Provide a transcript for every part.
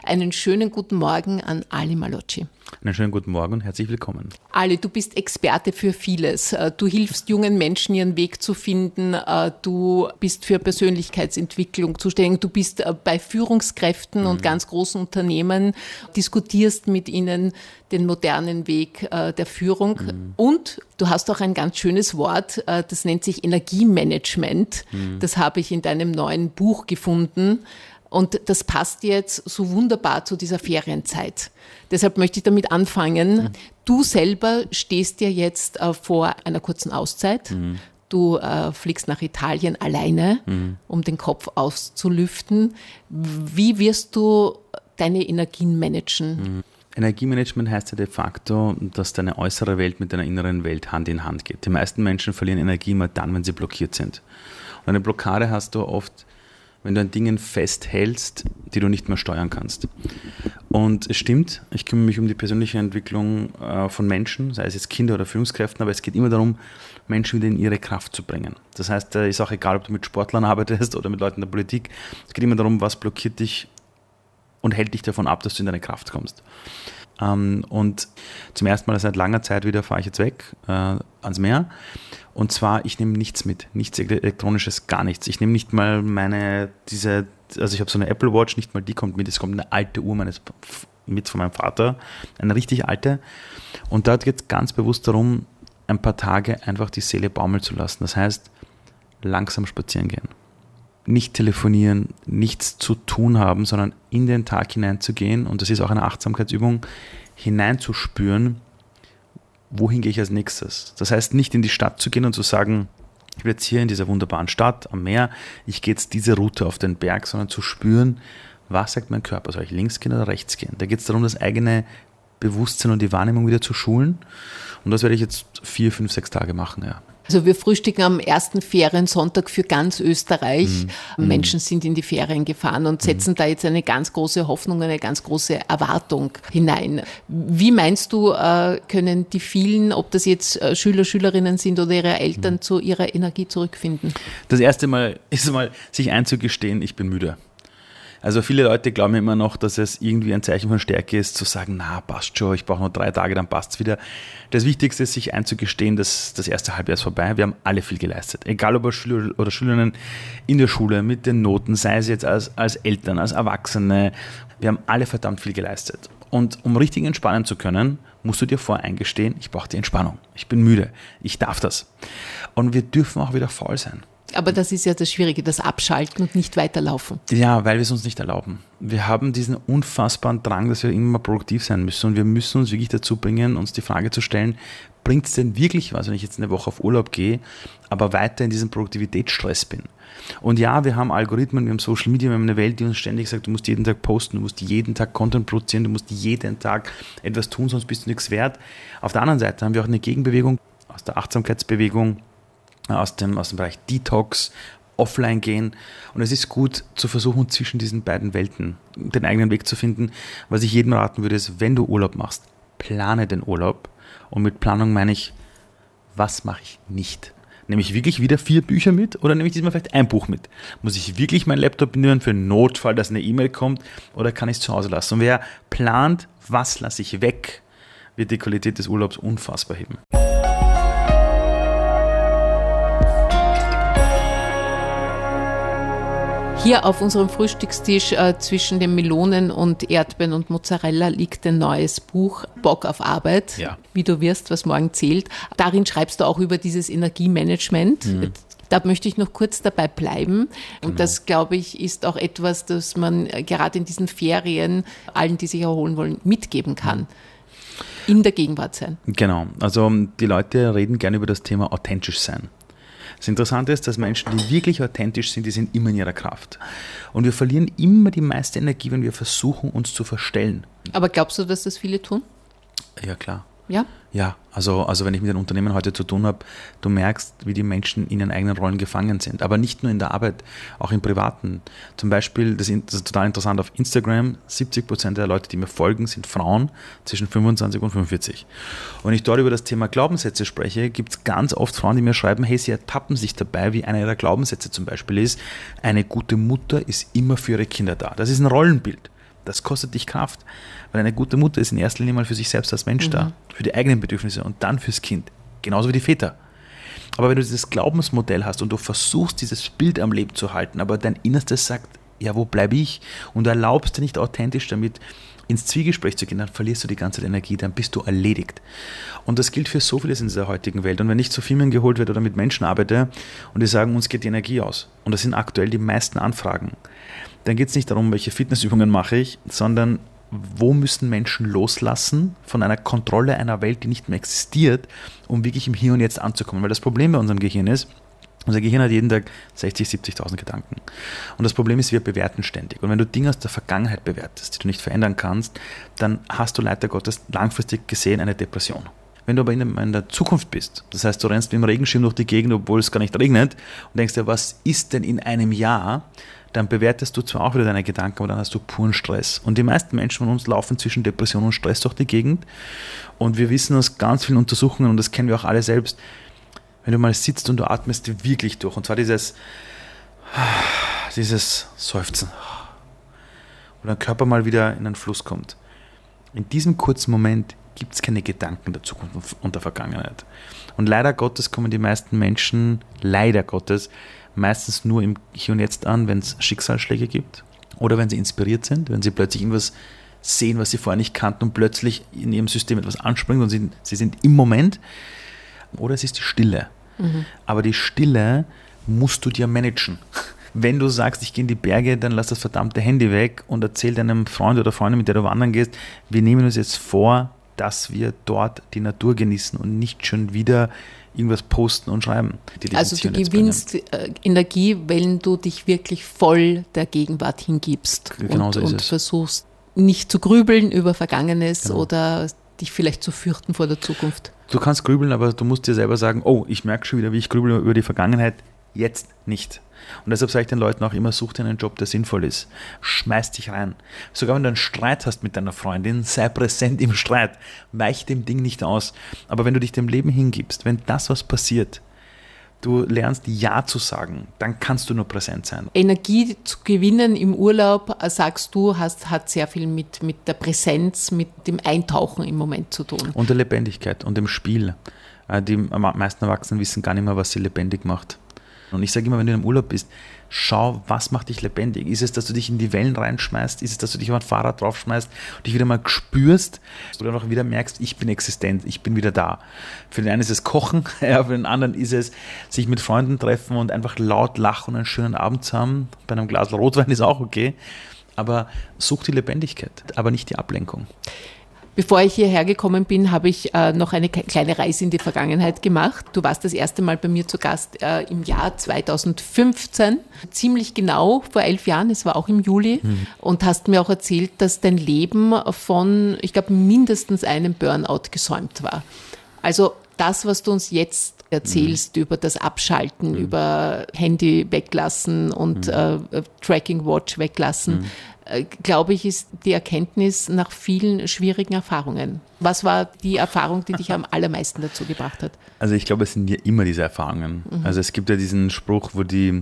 Einen schönen guten Morgen an Ali Malocci. Einen schönen guten Morgen und herzlich willkommen. Ali, du bist Experte für vieles. Du hilfst jungen Menschen, ihren Weg zu finden. Du bist für Persönlichkeitsentwicklung zuständig. Du bist bei Führungskräften und ganz großen Unternehmen, diskutierst mit ihnen den modernen Weg der Führung. Und du hast auch ein ganz schönes Wort, das nennt sich Energiemanagement. Das habe ich in deinem neuen Buch gefunden. Und das passt jetzt so wunderbar zu dieser Ferienzeit. Deshalb möchte ich damit anfangen. Du selber stehst ja jetzt vor einer kurzen Auszeit. Du fliegst nach Italien alleine, um den Kopf auszulüften. Wie wirst du deine Energien managen? Energiemanagement heißt ja de facto, dass deine äußere Welt mit deiner inneren Welt Hand in Hand geht. Die meisten Menschen verlieren Energie immer dann, wenn sie blockiert sind. Und eine Blockade hast du oft, wenn du an Dingen festhältst, die du nicht mehr steuern kannst. Und es stimmt, ich kümmere mich um die persönliche Entwicklung von Menschen, sei es jetzt Kinder oder Führungskräften, aber es geht immer darum, Menschen wieder in ihre Kraft zu bringen. Das heißt, es ist auch egal, ob du mit Sportlern arbeitest oder mit Leuten in der Politik, es geht immer darum, was blockiert dich und hält dich davon ab, dass du in deine Kraft kommst. Und zum ersten Mal seit langer Zeit wieder fahre ich jetzt weg ans Meer. Und zwar, ich nehme nichts mit, nichts Elektronisches, gar nichts. Ich nehme nicht mal also ich habe so eine Apple Watch, nicht mal die kommt mit, es kommt eine alte Uhr mit von meinem Vater, eine richtig alte. Und da geht es ganz bewusst darum, ein paar Tage einfach die Seele baumeln zu lassen. Das heißt, langsam spazieren gehen. Nicht telefonieren, nichts zu tun haben, sondern in den Tag hineinzugehen, und das ist auch eine Achtsamkeitsübung, hineinzuspüren, wohin gehe ich als nächstes. Das heißt, nicht in die Stadt zu gehen und zu sagen, ich bin jetzt hier in dieser wunderbaren Stadt am Meer, ich gehe jetzt diese Route auf den Berg, sondern zu spüren, was sagt mein Körper, soll ich links gehen oder rechts gehen. Da geht es darum, das eigene Bewusstsein und die Wahrnehmung wieder zu schulen, und das werde ich jetzt 4, 5, 6 Tage machen, ja. Also wir frühstücken am ersten Feriensonntag für ganz Österreich. Menschen sind in die Ferien gefahren und setzen da jetzt eine ganz große Hoffnung, eine ganz große Erwartung hinein. Wie meinst du, können die vielen, ob das jetzt Schüler, Schülerinnen sind oder ihre Eltern, zu ihrer Energie zurückfinden? Das erste Mal ist mal, sich einzugestehen, ich bin müde. Also viele Leute glauben immer noch, dass es irgendwie ein Zeichen von Stärke ist, zu sagen, na, passt schon, ich brauche noch 3 Tage, dann passt es wieder. Das Wichtigste ist, sich einzugestehen, dass das erste Halbjahr ist vorbei. Wir haben alle viel geleistet. Egal ob als Schüler oder Schülerinnen in der Schule, mit den Noten, sei es jetzt als Eltern, als Erwachsene. Wir haben alle verdammt viel geleistet. Und um richtig entspannen zu können, musst du dir voreingestehen, ich brauche die Entspannung. Ich bin müde. Ich darf das. Und wir dürfen auch wieder faul sein. Aber das ist ja das Schwierige, das Abschalten und nicht weiterlaufen. Ja, weil wir es uns nicht erlauben. Wir haben diesen unfassbaren Drang, dass wir immer produktiv sein müssen, und wir müssen uns wirklich dazu bringen, uns die Frage zu stellen, bringt es denn wirklich was, wenn ich jetzt eine Woche auf Urlaub gehe, aber weiter in diesem Produktivitätsstress bin? Und ja, wir haben Algorithmen, wir haben Social Media, wir haben eine Welt, die uns ständig sagt, du musst jeden Tag posten, du musst jeden Tag Content produzieren, du musst jeden Tag etwas tun, sonst bist du nichts wert. Auf der anderen Seite haben wir auch eine Gegenbewegung aus der Achtsamkeitsbewegung, aus dem Bereich Detox, offline gehen. Und es ist gut zu versuchen, zwischen diesen beiden Welten den eigenen Weg zu finden. Was ich jedem raten würde, ist, wenn du Urlaub machst, plane den Urlaub. Und mit Planung meine ich, was mache ich nicht? Nehme ich wirklich wieder 4 Bücher mit oder nehme ich diesmal vielleicht ein Buch mit? Muss ich wirklich meinen Laptop nehmen für einen Notfall, dass eine E-Mail kommt, oder kann ich es zu Hause lassen? Und wer plant, was lasse ich weg, wird die Qualität des Urlaubs unfassbar heben. Hier auf unserem Frühstückstisch zwischen den Melonen und Erdbeeren und Mozzarella liegt ein neues Buch, Bock auf Arbeit, wie du wirst, was morgen zählt. Darin schreibst du auch über dieses Energiemanagement. Da möchte ich noch kurz dabei bleiben. Und das, glaube ich, ist auch etwas, das man gerade in diesen Ferien allen, die sich erholen wollen, mitgeben kann. In der Gegenwart sein. Genau. Also die Leute reden gerne über das Thema authentisch sein. Das Interessante ist, dass Menschen, die wirklich authentisch sind, die sind immer in ihrer Kraft. Und wir verlieren immer die meiste Energie, wenn wir versuchen, uns zu verstellen. Aber glaubst du, dass das viele tun? Ja, klar. Ja? Ja, also wenn ich mit den Unternehmen heute zu tun habe, du merkst, wie die Menschen in ihren eigenen Rollen gefangen sind. Aber nicht nur in der Arbeit, auch im Privaten. Zum Beispiel, das ist total interessant, auf Instagram, 70% der Leute, die mir folgen, sind Frauen zwischen 25 und 45. Und wenn ich dort über das Thema Glaubenssätze spreche, gibt es ganz oft Frauen, die mir schreiben, hey, sie ertappen sich dabei, wie einer ihrer Glaubenssätze zum Beispiel ist, eine gute Mutter ist immer für ihre Kinder da. Das ist ein Rollenbild. Das kostet dich Kraft. Weil eine gute Mutter ist in erster Linie mal für sich selbst als Mensch da, für die eigenen Bedürfnisse und dann fürs Kind. Genauso wie die Väter. Aber wenn du dieses Glaubensmodell hast und du versuchst, dieses Bild am Leben zu halten, aber dein Innerstes sagt, ja, wo bleibe ich? Und du erlaubst dir nicht authentisch damit ins Zwiegespräch zu gehen, dann verlierst du die ganze Energie, dann bist du erledigt. Und das gilt für so vieles in dieser heutigen Welt. Und wenn ich zu Firmen geholt werde oder mit Menschen arbeite und die sagen, uns geht die Energie aus, und das sind aktuell die meisten Anfragen, dann geht es nicht darum, welche Fitnessübungen mache ich, sondern wo müssen Menschen loslassen von einer Kontrolle einer Welt, die nicht mehr existiert, um wirklich im Hier und Jetzt anzukommen. Weil das Problem bei unserem Gehirn ist, unser Gehirn hat jeden Tag 60.000, 70.000 Gedanken. Und das Problem ist, wir bewerten ständig. Und wenn du Dinge aus der Vergangenheit bewertest, die du nicht verändern kannst, dann hast du leider Gottes langfristig gesehen eine Depression. Wenn du aber in der Zukunft bist, das heißt, du rennst mit dem Regenschirm durch die Gegend, obwohl es gar nicht regnet, und denkst dir, was ist denn in einem Jahr, dann bewertest du zwar auch wieder deine Gedanken, aber dann hast du puren Stress. Und die meisten Menschen von uns laufen zwischen Depression und Stress durch die Gegend. Und wir wissen aus ganz vielen Untersuchungen, und das kennen wir auch alle selbst, wenn du mal sitzt und du atmest wirklich durch, und zwar dieses Seufzen, wo dein Körper mal wieder in den Fluss kommt. In diesem kurzen Moment gibt es keine Gedanken der Zukunft und der Vergangenheit. Und leider Gottes kommen die meisten Menschen, leider Gottes, meistens nur im Hier und Jetzt an, wenn es Schicksalsschläge gibt oder wenn sie inspiriert sind, wenn sie plötzlich irgendwas sehen, was sie vorher nicht kannten und plötzlich in ihrem System etwas anspringt und sie sind im Moment. Oder es ist die Stille. Aber die Stille musst du dir managen. Wenn du sagst, ich gehe in die Berge, dann lass das verdammte Handy weg und erzähl deinem Freund oder Freundin, mit der du wandern gehst, wir nehmen uns jetzt vor, dass wir dort die Natur genießen und nicht schon wieder irgendwas posten und schreiben. Also du gewinnst Energie, wenn du dich wirklich voll der Gegenwart hingibst und versuchst nicht zu grübeln über Vergangenes oder dich vielleicht zu fürchten vor der Zukunft. Du kannst grübeln, aber du musst dir selber sagen, oh, ich merke schon wieder, wie ich grübel über die Vergangenheit, jetzt nicht. Und deshalb sage ich den Leuten auch immer, such dir einen Job, der sinnvoll ist. Schmeiß dich rein. Sogar wenn du einen Streit hast mit deiner Freundin, sei präsent im Streit. Weich dem Ding nicht aus. Aber wenn du dich dem Leben hingibst, wenn das, was passiert, du lernst Ja zu sagen, dann kannst du nur präsent sein. Energie zu gewinnen im Urlaub, sagst du, hat sehr viel mit der Präsenz, mit dem Eintauchen im Moment zu tun. Und der Lebendigkeit und dem Spiel. Die meisten Erwachsenen wissen gar nicht mehr, was sie lebendig macht. Und ich sage immer, wenn du im Urlaub bist, schau, was macht dich lebendig? Ist es, dass du dich in die Wellen reinschmeißt? Ist es, dass du dich auf ein Fahrrad draufschmeißt und dich wieder mal spürst oder noch wieder merkst, ich bin existent, ich bin wieder da? Für den einen ist es Kochen, für den anderen ist es sich mit Freunden treffen und einfach laut lachen und einen schönen Abend zu haben. Bei einem Glas Rotwein ist auch okay. Aber such die Lebendigkeit, aber nicht die Ablenkung. Bevor ich hierher gekommen bin, habe ich noch eine kleine Reise in die Vergangenheit gemacht. Du warst das erste Mal bei mir zu Gast im Jahr 2015, ziemlich genau vor 11 Jahren, es war auch im Juli, und hast mir auch erzählt, dass dein Leben von, ich glaube, mindestens einem Burnout gesäumt war. Also das, was du uns jetzt erzählst über das Abschalten, über Handy weglassen und Tracking Watch weglassen, glaube ich, ist die Erkenntnis nach vielen schwierigen Erfahrungen. Was war die Erfahrung, die dich am allermeisten dazu gebracht hat? Also ich glaube, es sind ja immer diese Erfahrungen. Also es gibt ja diesen Spruch, wo die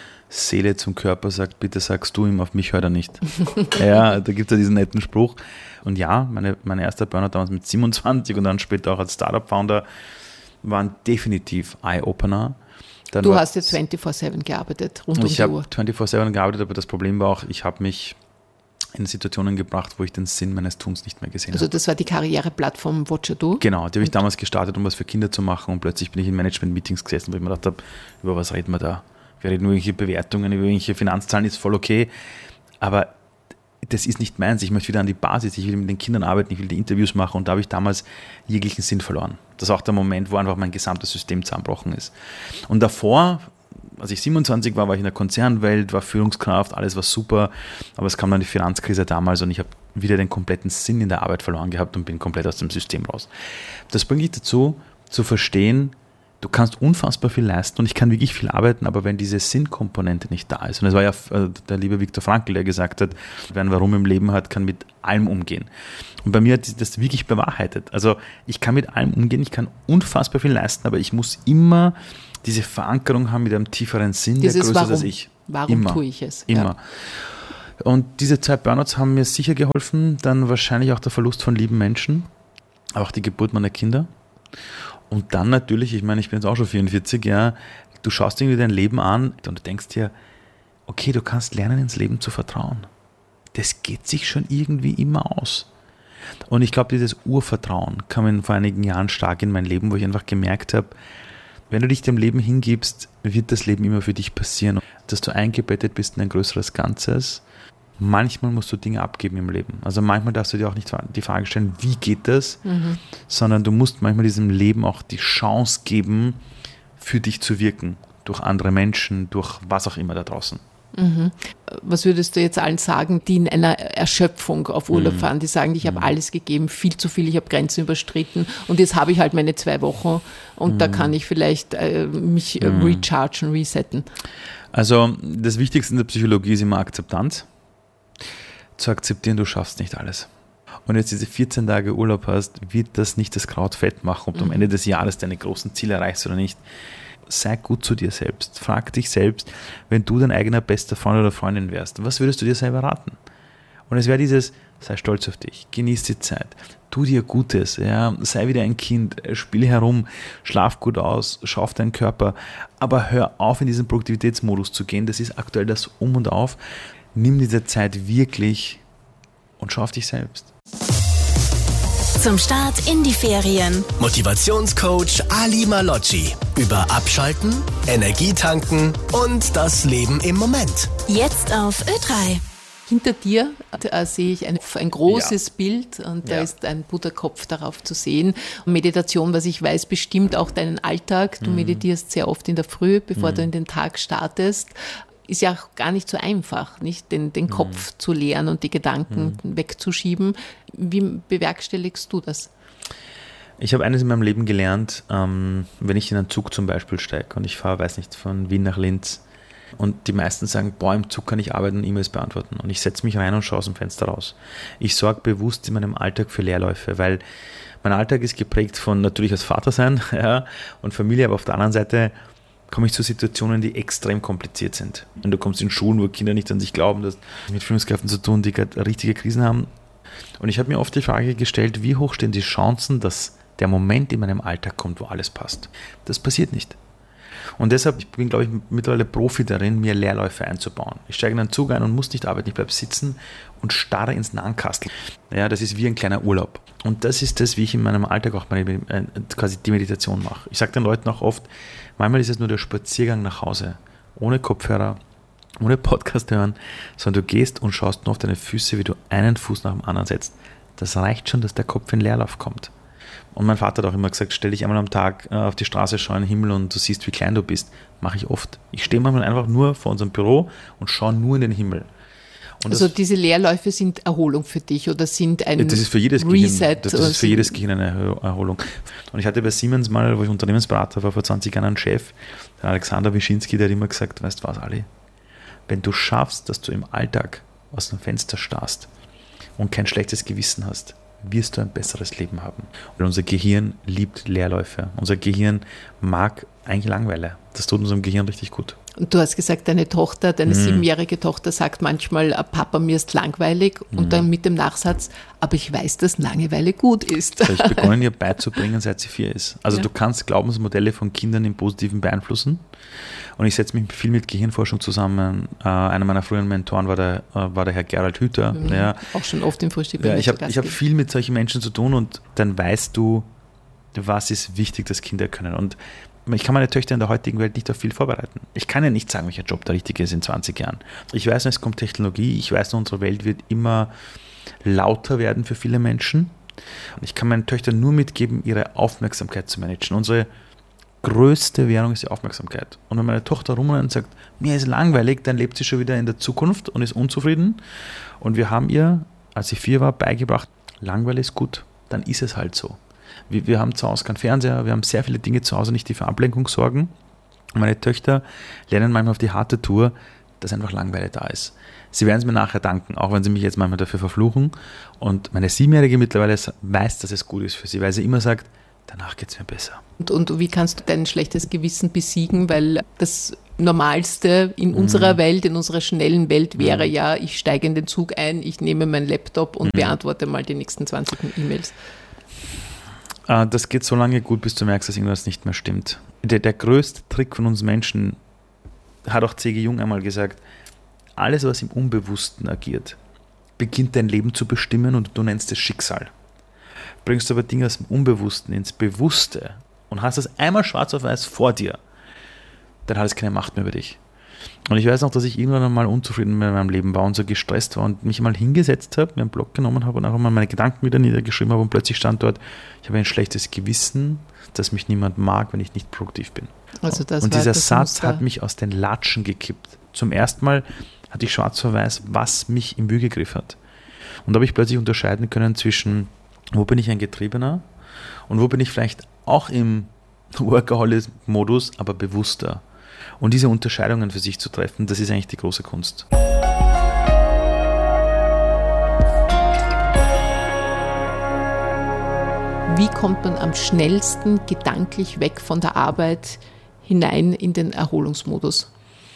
Seele zum Körper sagt, bitte sagst du ihm, auf mich hört er nicht. Ja, da gibt es ja diesen netten Spruch. Und ja, mein erster Burnout damals mit 27 und dann später auch als Startup-Founder waren definitiv Eye-Opener. Du hast jetzt 24/7 gearbeitet, rund um die Uhr. Ich habe 24/7 gearbeitet, aber das Problem war auch, ich habe mich in Situationen gebracht, wo ich den Sinn meines Tuns nicht mehr gesehen habe. Also das war die Karriereplattform Watcher-Do? Genau, die habe ich damals gestartet, um was für Kinder zu machen, und plötzlich bin ich in Management-Meetings gesessen, wo ich mir gedacht habe, über was reden wir da? Wir reden über irgendwelche Bewertungen, über irgendwelche Finanzzahlen, ist voll okay, aber das ist nicht meins. Ich möchte wieder an die Basis, ich will mit den Kindern arbeiten, ich will die Interviews machen, und da habe ich damals jeglichen Sinn verloren. Das ist auch der Moment, wo einfach mein gesamtes System zusammenbrochen ist. Und davor, als ich 27 war ich in der Konzernwelt, war Führungskraft, alles war super, aber es kam dann die Finanzkrise damals und ich habe wieder den kompletten Sinn in der Arbeit verloren gehabt und bin komplett aus dem System raus. Das bringt dich dazu, zu verstehen, du kannst unfassbar viel leisten und ich kann wirklich viel arbeiten, aber wenn diese Sinnkomponente nicht da ist, und es war ja der liebe Viktor Frankl, der gesagt hat, wer ein Warum im Leben hat, kann mit allem umgehen. Und bei mir hat das wirklich bewahrheitet. Also ich kann mit allem umgehen, ich kann unfassbar viel leisten, aber ich muss immer diese Verankerung haben mit einem tieferen Sinn, dieses der größer ist Warum. als ich. Warum tue ich es? Immer. Ja. Und diese 2 Burnouts haben mir sicher geholfen, dann wahrscheinlich auch der Verlust von lieben Menschen, auch die Geburt meiner Kinder. Und dann natürlich, ich meine, ich bin jetzt auch schon 44, ja, du schaust irgendwie dein Leben an und du denkst dir, okay, du kannst lernen, ins Leben zu vertrauen. Das geht sich schon irgendwie immer aus. Und ich glaube, dieses Urvertrauen kam vor einigen Jahren stark in mein Leben, wo ich einfach gemerkt habe, wenn du dich dem Leben hingibst, wird das Leben immer für dich passieren. Dass du eingebettet bist in ein größeres Ganzes. Manchmal musst du Dinge abgeben im Leben. Also manchmal darfst du dir auch nicht die Frage stellen, wie geht das, sondern du musst manchmal diesem Leben auch die Chance geben, für dich zu wirken. Durch andere Menschen, durch was auch immer da draußen. Was würdest du jetzt allen sagen, die in einer Erschöpfung auf Urlaub fahren, die sagen, ich habe alles gegeben, viel zu viel, ich habe Grenzen überstritten und jetzt habe ich halt meine 2 Wochen und da kann ich vielleicht mich rechargen, resetten? Also das Wichtigste in der Psychologie ist immer Akzeptanz. Zu akzeptieren, du schaffst nicht alles. Und jetzt diese 14 Tage Urlaub hast, wird das nicht das Kraut fett machen, ob du am Ende des Jahres deine großen Ziele erreichst oder nicht. Sei gut zu dir selbst. Frag dich selbst, wenn du dein eigener bester Freund oder Freundin wärst, was würdest du dir selber raten? Und es wäre dieses, sei stolz auf dich, genieß die Zeit, tu dir Gutes, ja, sei wieder ein Kind, spiel herum, schlaf gut aus, schau auf deinen Körper, aber hör auf, in diesen Produktivitätsmodus zu gehen, das ist aktuell das Um und Auf. Nimm diese Zeit wirklich und schau auf dich selbst. Zum Start in die Ferien. Motivationscoach Ali Malocci über Abschalten, Energietanken und das Leben im Moment. Jetzt auf Ö3. Hinter dir sehe ich ein großes Bild und da ist ein Buddha-Kopf darauf zu sehen. Und Meditation, was ich weiß, bestimmt auch deinen Alltag. Du meditierst sehr oft in der Früh, bevor du in den Tag startest. Ist ja auch gar nicht so einfach, nicht den Kopf zu leeren und die Gedanken wegzuschieben. Wie bewerkstelligst du das? Ich habe eines in meinem Leben gelernt, wenn ich in einen Zug zum Beispiel steige und ich fahre, weiß nicht, von Wien nach Linz und die meisten sagen, boah, im Zug kann ich arbeiten und E-Mails beantworten und ich setze mich rein und schaue aus dem Fenster raus. Ich sorge bewusst in meinem Alltag für Leerläufe, weil mein Alltag ist geprägt von natürlich als Vater sein und Familie, aber auf der anderen Seite komme ich zu Situationen, die extrem kompliziert sind. Und du kommst in Schulen, wo Kinder nicht an sich glauben, dass mit Führungskräften zu tun, die gerade richtige Krisen haben. Und ich habe mir oft die Frage gestellt, wie hoch stehen die Chancen, dass der Moment in meinem Alltag kommt, wo alles passt. Das passiert nicht. Und deshalb, ich bin, glaube ich, mittlerweile Profi darin, mir Leerläufe einzubauen. Ich steige in einen Zug ein und muss nicht arbeiten, ich bleibe sitzen und starre ins Nahenkastel. Ja, das ist wie ein kleiner Urlaub. Und das ist das, wie ich in meinem Alltag auch quasi die Meditation mache. Ich sage den Leuten auch oft, manchmal ist es nur der Spaziergang nach Hause, ohne Kopfhörer, ohne Podcast hören, sondern du gehst und schaust nur auf deine Füße, wie du einen Fuß nach dem anderen setzt. Das reicht schon, dass der Kopf in Leerlauf kommt. Und mein Vater hat auch immer gesagt, stell dich einmal am Tag auf die Straße, schau in den Himmel und du siehst, wie klein du bist. Mache ich oft. Ich stehe manchmal einfach nur vor unserem Büro und schaue nur in den Himmel. Und also diese Leerläufe sind Erholung für dich oder sind ein das ist für jedes Reset? Das ist für jedes Gehirn eine Erholung. Und ich hatte bei Siemens mal, wo ich Unternehmensberater war, vor 20 Jahren einen Chef, den Alexander Wischinski, der hat immer gesagt, weißt du was, Ali, wenn du schaffst, dass du im Alltag aus dem Fenster starrst und kein schlechtes Gewissen hast, wirst du ein besseres Leben haben. Und unser Gehirn liebt Leerläufe. Unser Gehirn mag eigentlich Langeweile. Das tut unserem Gehirn richtig gut. Und du hast gesagt, deine 7-jährige Tochter sagt manchmal, Papa, mir ist langweilig und dann mit dem Nachsatz, aber ich weiß, dass Langeweile gut ist. Das habe ich begonnen, ihr beizubringen, seit sie 4 ist. Also du kannst Glaubensmodelle von Kindern im Positiven beeinflussen. Und ich setze mich viel mit Gehirnforschung zusammen. Einer meiner früheren Mentoren war der Herr Gerald Hüther. Ja. Auch schon oft im Frühstück. Ja, ich hab viel mit solchen Menschen zu tun und dann weißt du, was ist wichtig, dass Kinder können. Und ich kann meine Töchter in der heutigen Welt nicht auf viel vorbereiten. Ich kann ja nicht sagen, welcher Job der richtige ist in 20 Jahren. Ich weiß, es kommt Technologie. Ich weiß, unsere Welt wird immer lauter werden für viele Menschen. Und ich kann meinen Töchtern nur mitgeben, ihre Aufmerksamkeit zu managen. Unsere größte Währung ist die Aufmerksamkeit. Und wenn meine Tochter rumrennt und sagt, mir ist langweilig, dann lebt sie schon wieder in der Zukunft und ist unzufrieden. Und wir haben ihr, als sie 4 war, beigebracht, Langeweile ist gut, dann ist es halt so. Wir haben zu Hause keinen Fernseher, wir haben sehr viele Dinge zu Hause nicht, die für Ablenkung sorgen. Und meine Töchter lernen manchmal auf die harte Tour, dass einfach Langeweile da ist. Sie werden es mir nachher danken, auch wenn sie mich jetzt manchmal dafür verfluchen. Und meine 7-Jährige mittlerweile weiß, dass es gut ist für sie, weil sie immer sagt, danach geht es mir besser. Und wie kannst du dein schlechtes Gewissen besiegen? Weil das Normalste in unserer Welt, in unserer schnellen Welt wäre ja, ich steige in den Zug ein, ich nehme meinen Laptop und beantworte mal die nächsten 20 E-Mails. Das geht so lange gut, bis du merkst, dass irgendwas nicht mehr stimmt. Der größte Trick von uns Menschen, hat auch C.G. Jung einmal gesagt, alles, was im Unbewussten agiert, beginnt dein Leben zu bestimmen und du nennst es Schicksal. Bringst du aber Dinge aus dem Unbewussten ins Bewusste und hast das einmal schwarz auf weiß vor dir, dann hat es keine Macht mehr über dich. Und ich weiß noch, dass ich irgendwann einmal unzufrieden mit meinem Leben war und so gestresst war und mich mal hingesetzt habe, mir einen Block genommen habe und einfach mal meine Gedanken wieder niedergeschrieben habe und plötzlich stand dort, ich habe ein schlechtes Gewissen, dass mich niemand mag, wenn ich nicht produktiv bin. Also das und war dieser das Satz Muster. hat mich aus den Latschen gekippt. Zum ersten Mal hatte ich schwarz auf weiß, was mich im Würgegriff hat. Und da habe ich plötzlich unterscheiden können zwischen, wo bin ich ein Getriebener und wo bin ich vielleicht auch im Workaholic-Modus, aber bewusster. Und diese Unterscheidungen für sich zu treffen, das ist eigentlich die große Kunst. Wie kommt man am schnellsten gedanklich weg von der Arbeit hinein in den Erholungsmodus?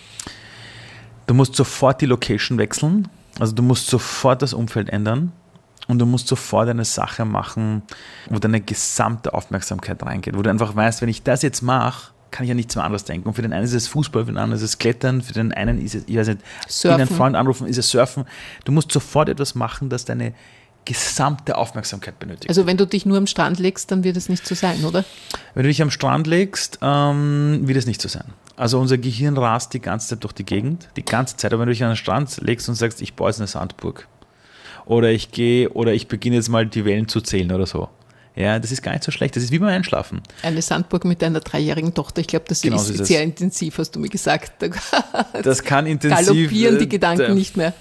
Du musst sofort die Location wechseln, also du musst sofort das Umfeld ändern und du musst sofort eine Sache machen, wo deine gesamte Aufmerksamkeit reingeht, wo du einfach weißt, wenn ich das jetzt mache, kann ich ja nichts mehr anderes denken. Und für den einen ist es Fußball, für den anderen ist es Klettern, für den einen ist es, ich weiß nicht, Surfen. einen Freund anrufen, ist es Surfen. Du musst sofort etwas machen, das deine gesamte Aufmerksamkeit benötigt. Also wenn du dich nur am Strand legst, dann wird es nicht so sein, oder? Wenn du dich am Strand legst, wird es nicht so sein. Also unser Gehirn rast die ganze Zeit durch die Gegend, die ganze Zeit. Aber wenn du dich an den Strand legst und sagst, ich baue jetzt eine Sandburg oder ich beginne jetzt mal die Wellen zu zählen oder so. Ja, das ist gar nicht so schlecht. Das ist wie beim Einschlafen. Eine Sandburg mit einer 3-jährigen Tochter. Ich glaube, das Genau ist so ist sehr es. intensiv, hast du mir gesagt. Das kann intensiv. Galoppieren die Gedanken nicht mehr.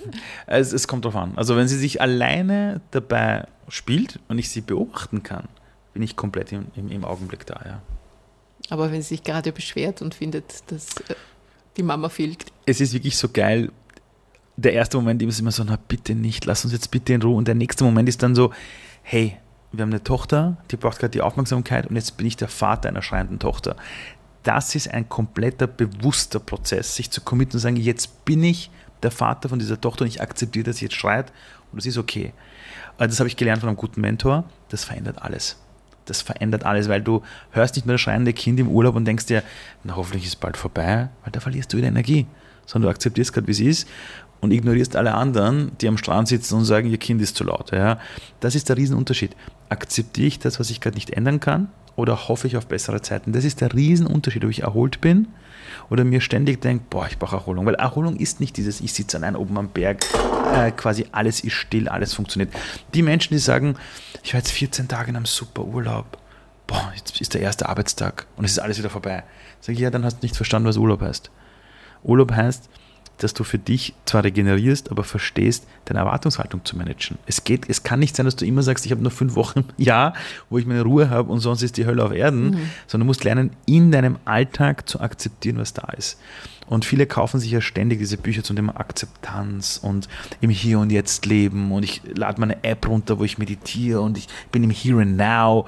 Es kommt drauf an. Also wenn sie sich alleine dabei spielt und ich sie beobachten kann, bin ich komplett im Augenblick da. Ja. Aber wenn sie sich gerade beschwert und findet, dass die Mama fehlt. Es ist wirklich so geil. Der erste Moment ist immer so, na bitte nicht, lass uns jetzt bitte in Ruhe. Und der nächste Moment ist dann so, hey, wir haben eine Tochter, die braucht gerade die Aufmerksamkeit und jetzt bin ich der Vater einer schreienden Tochter. Das ist ein kompletter, bewusster Prozess, sich zu committen und sagen, jetzt bin ich der Vater von dieser Tochter und ich akzeptiere, dass sie jetzt schreit und das ist okay. Das habe ich gelernt von einem guten Mentor, das verändert alles. Das verändert alles, weil du hörst nicht mehr das schreiende Kind im Urlaub und denkst dir, na hoffentlich ist es bald vorbei, weil da verlierst du wieder Energie, sondern du akzeptierst gerade, wie es ist und ignorierst alle anderen, die am Strand sitzen und sagen, ihr Kind ist zu laut. Ja. Das ist der Riesenunterschied. Akzeptiere ich das, was ich gerade nicht ändern kann, oder hoffe ich auf bessere Zeiten? Das ist der Riesenunterschied, ob ich erholt bin oder mir ständig denke, boah, ich brauche Erholung. Weil Erholung ist nicht dieses, ich sitze allein oben am Berg, quasi alles ist still, alles funktioniert. Die Menschen, die sagen, ich war jetzt 14 Tage in einem super Urlaub, boah, jetzt ist der erste Arbeitstag und es ist alles wieder vorbei. Sag ich, ja, dann hast du nicht verstanden, was Urlaub heißt. Urlaub heißt, dass du für dich zwar regenerierst, aber verstehst, deine Erwartungshaltung zu managen. Es kann nicht sein, dass du immer sagst, ich habe nur 5 Wochen im Jahr, wo ich meine Ruhe habe und sonst ist die Hölle auf Erden, sondern du musst lernen, in deinem Alltag zu akzeptieren, was da ist. Und viele kaufen sich ja ständig diese Bücher zum Thema Akzeptanz und im Hier und Jetzt leben und ich lade meine App runter, wo ich meditiere und ich bin im Here and Now.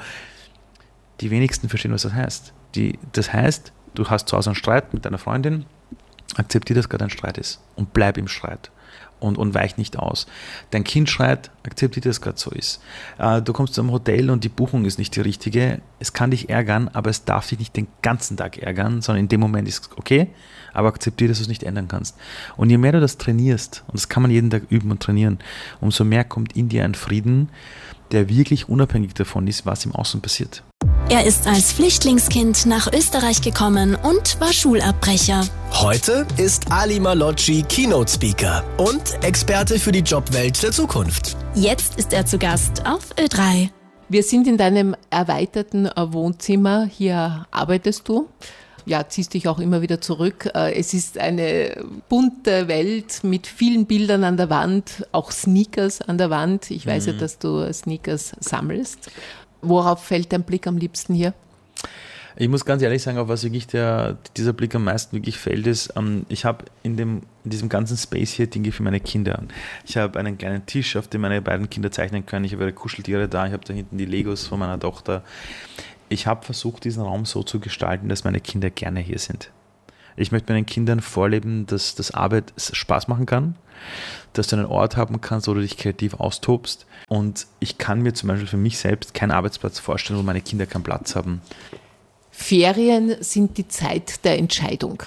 Die wenigsten verstehen, was das heißt. Das heißt, du hast zu Hause einen Streit mit deiner Freundin, akzeptiere, dass gerade ein Streit ist und bleib im Streit und weich nicht aus. Dein Kind schreit, akzeptiere, dass es gerade so ist. Du kommst zu einem Hotel und die Buchung ist nicht die richtige. Es kann dich ärgern, aber es darf dich nicht den ganzen Tag ärgern, sondern in dem Moment ist es okay, aber akzeptiere, dass du es nicht ändern kannst. Und je mehr du das trainierst, und das kann man jeden Tag üben und trainieren, umso mehr kommt in dir ein Frieden, der wirklich unabhängig davon ist, was im Außen passiert. Er ist als Flüchtlingskind nach Österreich gekommen und war Schulabbrecher. Heute ist Ali Malocci Keynote Speaker und Experte für die Jobwelt der Zukunft. Jetzt ist er zu Gast auf Ö3. Wir sind in deinem erweiterten Wohnzimmer. Hier arbeitest du. Ja, ziehst dich auch immer wieder zurück. Es ist eine bunte Welt mit vielen Bildern an der Wand, auch Sneakers an der Wand. Ich weiß ja, dass du Sneakers sammelst. Worauf fällt dein Blick am liebsten hier? Ich muss ganz ehrlich sagen, auf was wirklich dieser Blick am meisten wirklich fällt, ist, ich habe in diesem ganzen Space hier Dinge für meine Kinder. Ich habe einen kleinen Tisch, auf dem meine beiden Kinder zeichnen können. Ich habe ihre Kuscheltiere da. Ich habe da hinten die Legos von meiner Tochter. Ich habe versucht, diesen Raum so zu gestalten, dass meine Kinder gerne hier sind. Ich möchte meinen Kindern vorleben, dass das Arbeit Spaß machen kann, dass du einen Ort haben kannst, wo du dich kreativ austobst. Und ich kann mir zum Beispiel für mich selbst keinen Arbeitsplatz vorstellen, wo meine Kinder keinen Platz haben. Ferien sind die Zeit der Entscheidung.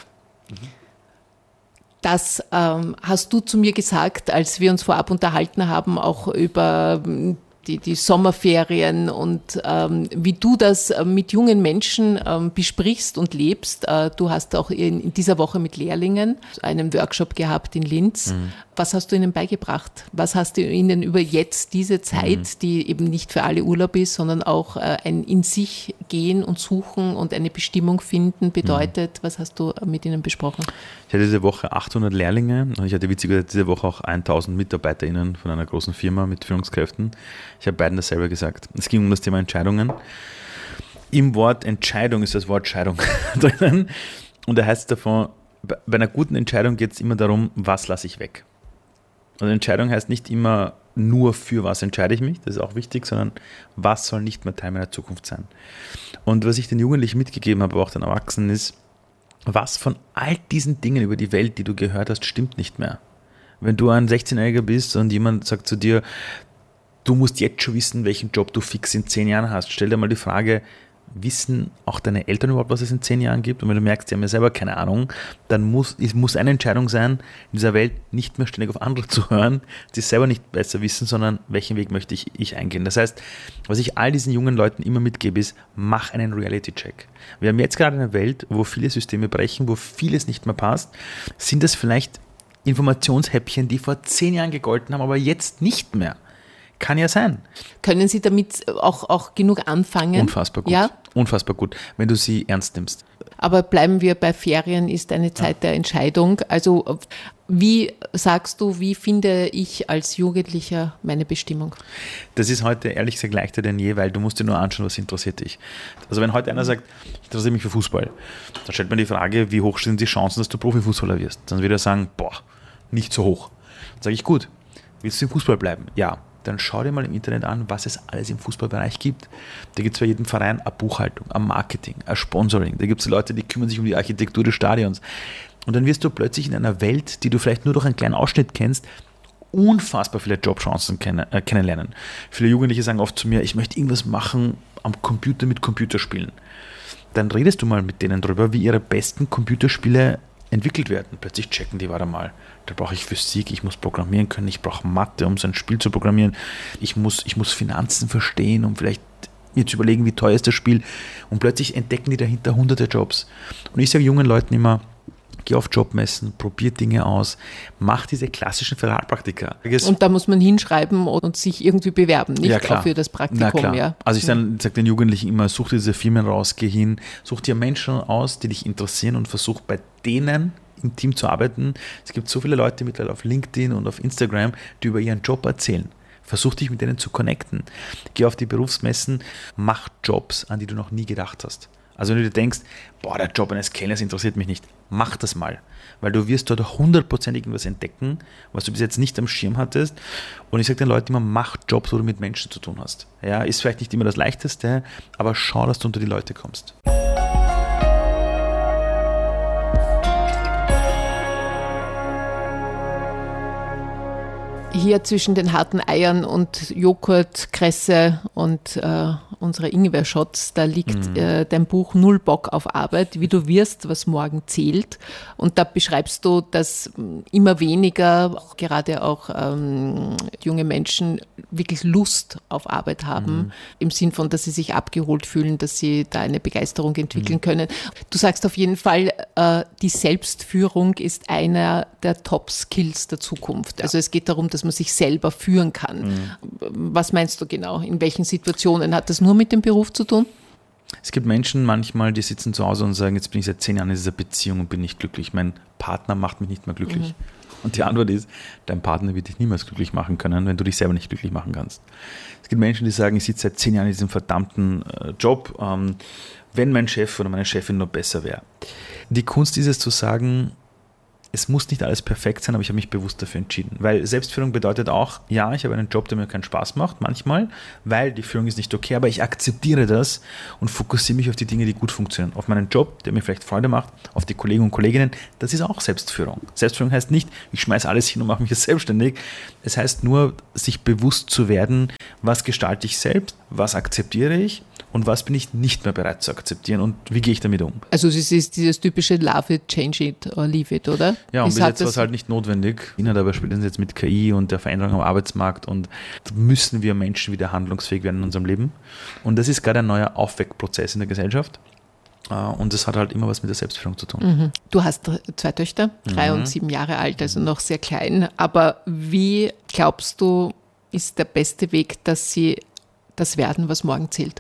Das hast du zu mir gesagt, als wir uns vorab unterhalten haben, auch über die Sommerferien und wie du das mit jungen Menschen besprichst und lebst. Du hast auch in dieser Woche mit Lehrlingen einen Workshop gehabt in Linz. Was hast du ihnen beigebracht? Was hast du ihnen über jetzt diese Zeit, die eben nicht für alle Urlaub ist, sondern auch ein in sich gehen und suchen und eine Bestimmung finden bedeutet? Was hast du mit ihnen besprochen? Ich hatte diese Woche 800 Lehrlinge und ich hatte witzigerweise diese Woche auch 1000 MitarbeiterInnen von einer großen Firma mit Führungskräften. Ich habe beiden dasselbe gesagt. Es ging um das Thema Entscheidungen. Im Wort Entscheidung ist das Wort Scheidung drinnen. Und da heißt es davon, bei einer guten Entscheidung geht es immer darum, was lasse ich weg. Also Entscheidung heißt nicht immer nur, für was entscheide ich mich, das ist auch wichtig, sondern was soll nicht mehr Teil meiner Zukunft sein. Und was ich den Jugendlichen mitgegeben habe, aber auch den Erwachsenen ist, was von all diesen Dingen über die Welt, die du gehört hast, stimmt nicht mehr. Wenn du ein 16-Jähriger bist und jemand sagt zu dir, du musst jetzt schon wissen, welchen Job du fix in 10 Jahren hast, stell dir mal die Frage, wissen auch deine Eltern überhaupt, was es in 10 Jahren gibt? Und wenn du merkst, die haben ja selber keine Ahnung, dann muss eine Entscheidung sein, in dieser Welt nicht mehr ständig auf andere zu hören, die es selber nicht besser wissen, sondern welchen Weg möchte ich eingehen. Das heißt, was ich all diesen jungen Leuten immer mitgebe, ist, mach einen Reality-Check. Wir haben jetzt gerade eine Welt, wo viele Systeme brechen, wo vieles nicht mehr passt. Sind das vielleicht Informationshäppchen, die vor 10 Jahren gegolten haben, aber jetzt nicht mehr? Kann ja sein. Können Sie damit auch genug anfangen? Unfassbar gut. Ja? Unfassbar gut, wenn du sie ernst nimmst. Aber bleiben wir bei Ferien, ist eine Zeit der Entscheidung. Also wie sagst du, wie finde ich als Jugendlicher meine Bestimmung? Das ist heute ehrlich gesagt leichter denn je, weil du musst dir nur anschauen, was interessiert dich. Also wenn heute einer sagt, ich interessiere mich für Fußball, dann stellt man die Frage, wie hoch sind die Chancen, dass du Profifußballer wirst? Dann wird er sagen, nicht so hoch. Dann sage ich, gut, willst du im Fußball bleiben? Ja. Dann schau dir mal im Internet an, was es alles im Fußballbereich gibt. Da gibt es bei jedem Verein eine Buchhaltung, ein Marketing, ein Sponsoring. Da gibt es Leute, die kümmern sich um die Architektur des Stadions. Und dann wirst du plötzlich in einer Welt, die du vielleicht nur durch einen kleinen Ausschnitt kennst, unfassbar viele Jobchancen kennenlernen. Viele Jugendliche sagen oft zu mir, ich möchte irgendwas machen am Computer mit Computerspielen. Dann redest du mal mit denen darüber, wie ihre besten Computerspiele entwickelt werden. Plötzlich checken die, warte mal, da brauche ich Physik, ich muss programmieren können, ich brauche Mathe, um so ein Spiel zu programmieren, ich muss Finanzen verstehen, um vielleicht mir zu überlegen, wie teuer ist das Spiel, und plötzlich entdecken die dahinter hunderte Jobs. Und ich sage jungen Leuten immer, geh auf Jobmessen, probier Dinge aus, mach diese klassischen Ferialpraktika. Und da muss man hinschreiben und sich irgendwie bewerben, nicht auch für das Praktikum. Ja. Also ich sage den Jugendlichen immer, such dir diese Firmen raus, geh hin, such dir Menschen aus, die dich interessieren und versuch bei denen im Team zu arbeiten. Es gibt so viele Leute mittlerweile auf LinkedIn und auf Instagram, die über ihren Job erzählen. Versuch dich mit denen zu connecten. Geh auf die Berufsmessen, mach Jobs, an die du noch nie gedacht hast. Also wenn du dir denkst, der Job eines Kellners interessiert mich nicht, mach das mal. Weil du wirst dort 100% irgendwas entdecken, was du bis jetzt nicht am Schirm hattest. Und ich sage den Leuten immer, mach Jobs, wo du mit Menschen zu tun hast. Ja, ist vielleicht nicht immer das Leichteste, aber schau, dass du unter die Leute kommst. Hier zwischen den harten Eiern und Joghurt, Kresse und unsere Ingwer-Shots, da liegt dein Buch Null Bock auf Arbeit, wie du wirst, was morgen zählt. Und da beschreibst du, dass immer weniger, gerade auch junge Menschen, wirklich Lust auf Arbeit haben, im Sinn von, dass sie sich abgeholt fühlen, dass sie da eine Begeisterung entwickeln können. Du sagst auf jeden Fall, die Selbstführung ist einer der Top-Skills der Zukunft. Also es geht darum, dass man sich selber führen kann. Was meinst du genau? In welchen Situationen? Hat das nur mit dem Beruf zu tun? Es gibt Menschen manchmal, die sitzen zu Hause und sagen, jetzt bin ich seit 10 Jahren in dieser Beziehung und bin nicht glücklich. Mein Partner macht mich nicht mehr glücklich. Und die Antwort ist, dein Partner wird dich niemals glücklich machen können, wenn du dich selber nicht glücklich machen kannst. Es gibt Menschen, die sagen, ich sitze seit 10 Jahren in diesem verdammten Job, wenn mein Chef oder meine Chefin nur besser wäre. Die Kunst ist es zu sagen, es muss nicht alles perfekt sein, aber ich habe mich bewusst dafür entschieden. Weil Selbstführung bedeutet auch, ja, ich habe einen Job, der mir keinen Spaß macht, manchmal, weil die Führung ist nicht okay, aber ich akzeptiere das und fokussiere mich auf die Dinge, die gut funktionieren. Auf meinen Job, der mir vielleicht Freude macht, auf die Kollegen und Kolleginnen. Das ist auch Selbstführung. Selbstführung heißt nicht, ich schmeiße alles hin und mache mich jetzt selbstständig. Es heißt nur, sich bewusst zu werden, was gestalte ich selbst, was akzeptiere ich und was bin ich nicht mehr bereit zu akzeptieren und wie gehe ich damit um. Also es ist dieses typische Love it, change it or leave it, oder? Ja, und bis jetzt war es halt nicht notwendig. Aber spätestens jetzt mit KI und der Veränderung am Arbeitsmarkt und müssen wir Menschen wieder handlungsfähig werden in unserem Leben. Und das ist gerade ein neuer Aufweckprozess in der Gesellschaft. Und das hat halt immer was mit der Selbstführung zu tun. Mhm. Du hast 2 Töchter, 3 und 7 Jahre alt, also noch sehr klein. Aber wie glaubst du, ist der beste Weg, dass sie das werden, was morgen zählt?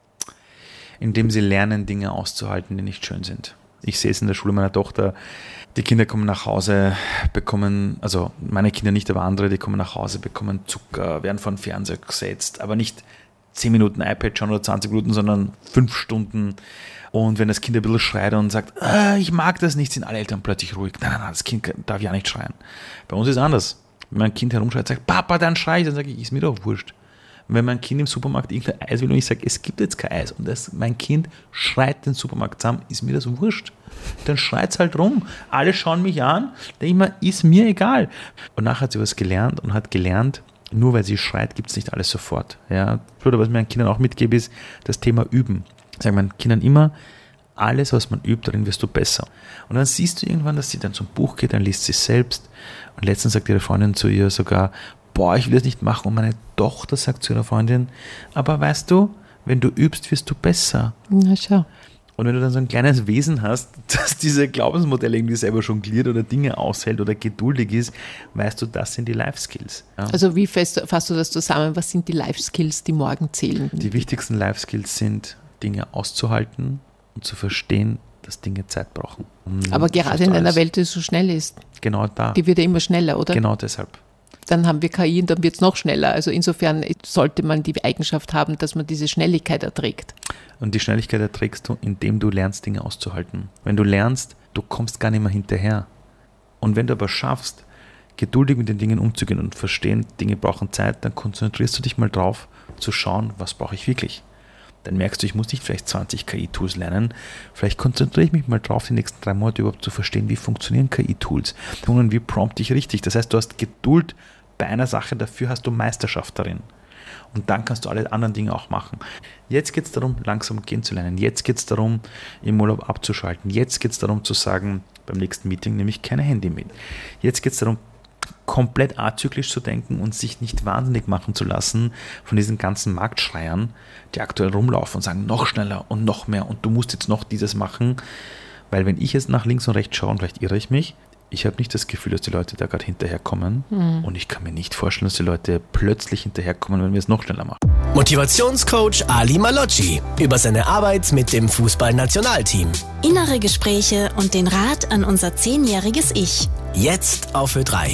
Indem sie lernen, Dinge auszuhalten, die nicht schön sind. Ich sehe es in der Schule meiner Tochter, die Kinder kommen nach Hause, bekommen, also meine Kinder nicht, aber andere, die kommen nach Hause, bekommen Zucker, werden vor den Fernseher gesetzt, aber nicht 10 Minuten iPad schauen oder 20 Minuten, sondern 5 Stunden. Und wenn das Kind ein bisschen schreit und sagt, ich mag das nicht, sind alle Eltern plötzlich ruhig. Nein, das Kind darf ja nicht schreien. Bei uns ist es anders. Wenn mein Kind herumschreit, sagt, Papa, dann schrei ich, dann sage ich, ist mir doch wurscht. Wenn mein Kind im Supermarkt irgendein Eis will und ich sage, es gibt jetzt kein Eis und mein Kind schreit den Supermarkt zusammen, ist mir das wurscht. Dann schreit es halt rum. Alle schauen mich an, denke ich mir, ist mir egal. Und nachher hat sie was gelernt und hat gelernt, nur weil sie schreit, gibt es nicht alles sofort. Ja? Oder was ich meinen Kindern auch mitgebe, ist das Thema Üben. Ich sage meinen Kindern immer, alles, was man übt, darin wirst du besser. Und dann siehst du irgendwann, dass sie dann zum Buch geht, dann liest sie es selbst. Und letztens sagt ihre Freundin zu ihr sogar, ich will das nicht machen. Und meine Tochter sagt zu ihrer Freundin, aber weißt du, wenn du übst, wirst du besser. Na schau. Und wenn du dann so ein kleines Wesen hast, das diese Glaubensmodelle irgendwie selber jongliert oder Dinge aushält oder geduldig ist, weißt du, das sind die Life-Skills. Ja. Also wie fasst du das zusammen? Was sind die Life-Skills, die morgen zählen? Die wichtigsten Life-Skills sind, Dinge auszuhalten und zu verstehen, dass Dinge Zeit brauchen. Aber gerade in einer Welt, die so schnell ist. Genau da. Die wird ja immer schneller, oder? Genau deshalb. Dann haben wir KI und dann wird es noch schneller. Also insofern sollte man die Eigenschaft haben, dass man diese Schnelligkeit erträgt. Und die Schnelligkeit erträgst du, indem du lernst, Dinge auszuhalten. Wenn du lernst, du kommst gar nicht mehr hinterher. Und wenn du aber schaffst, geduldig mit den Dingen umzugehen und verstehen, Dinge brauchen Zeit, dann konzentrierst du dich mal drauf, zu schauen, was brauche ich wirklich. Dann merkst du, ich muss nicht vielleicht 20 KI-Tools lernen. Vielleicht konzentriere ich mich mal drauf, die nächsten 3 Monate überhaupt zu verstehen, wie funktionieren KI-Tools und wie prompte ich richtig. Das heißt, du hast Geduld bei einer Sache, dafür hast du Meisterschaft darin. Und dann kannst du alle anderen Dinge auch machen. Jetzt geht es darum, langsam gehen zu lernen. Jetzt geht es darum, im Urlaub abzuschalten. Jetzt geht es darum zu sagen, beim nächsten Meeting nehme ich kein Handy mit. Jetzt geht es darum, komplett azyklisch zu denken und sich nicht wahnsinnig machen zu lassen von diesen ganzen Marktschreiern, die aktuell rumlaufen und sagen, noch schneller und noch mehr und du musst jetzt noch dieses machen. Weil wenn ich jetzt nach links und rechts schaue, und vielleicht irre ich mich, ich habe nicht das Gefühl, dass die Leute da gerade hinterherkommen. Und ich kann mir nicht vorstellen, dass die Leute plötzlich hinterherkommen, wenn wir es noch schneller machen. Motivationscoach Ali Malocci über seine Arbeit mit dem Fußballnationalteam. Innere Gespräche und den Rat an unser 10-jähriges Ich. Jetzt auf Ö3.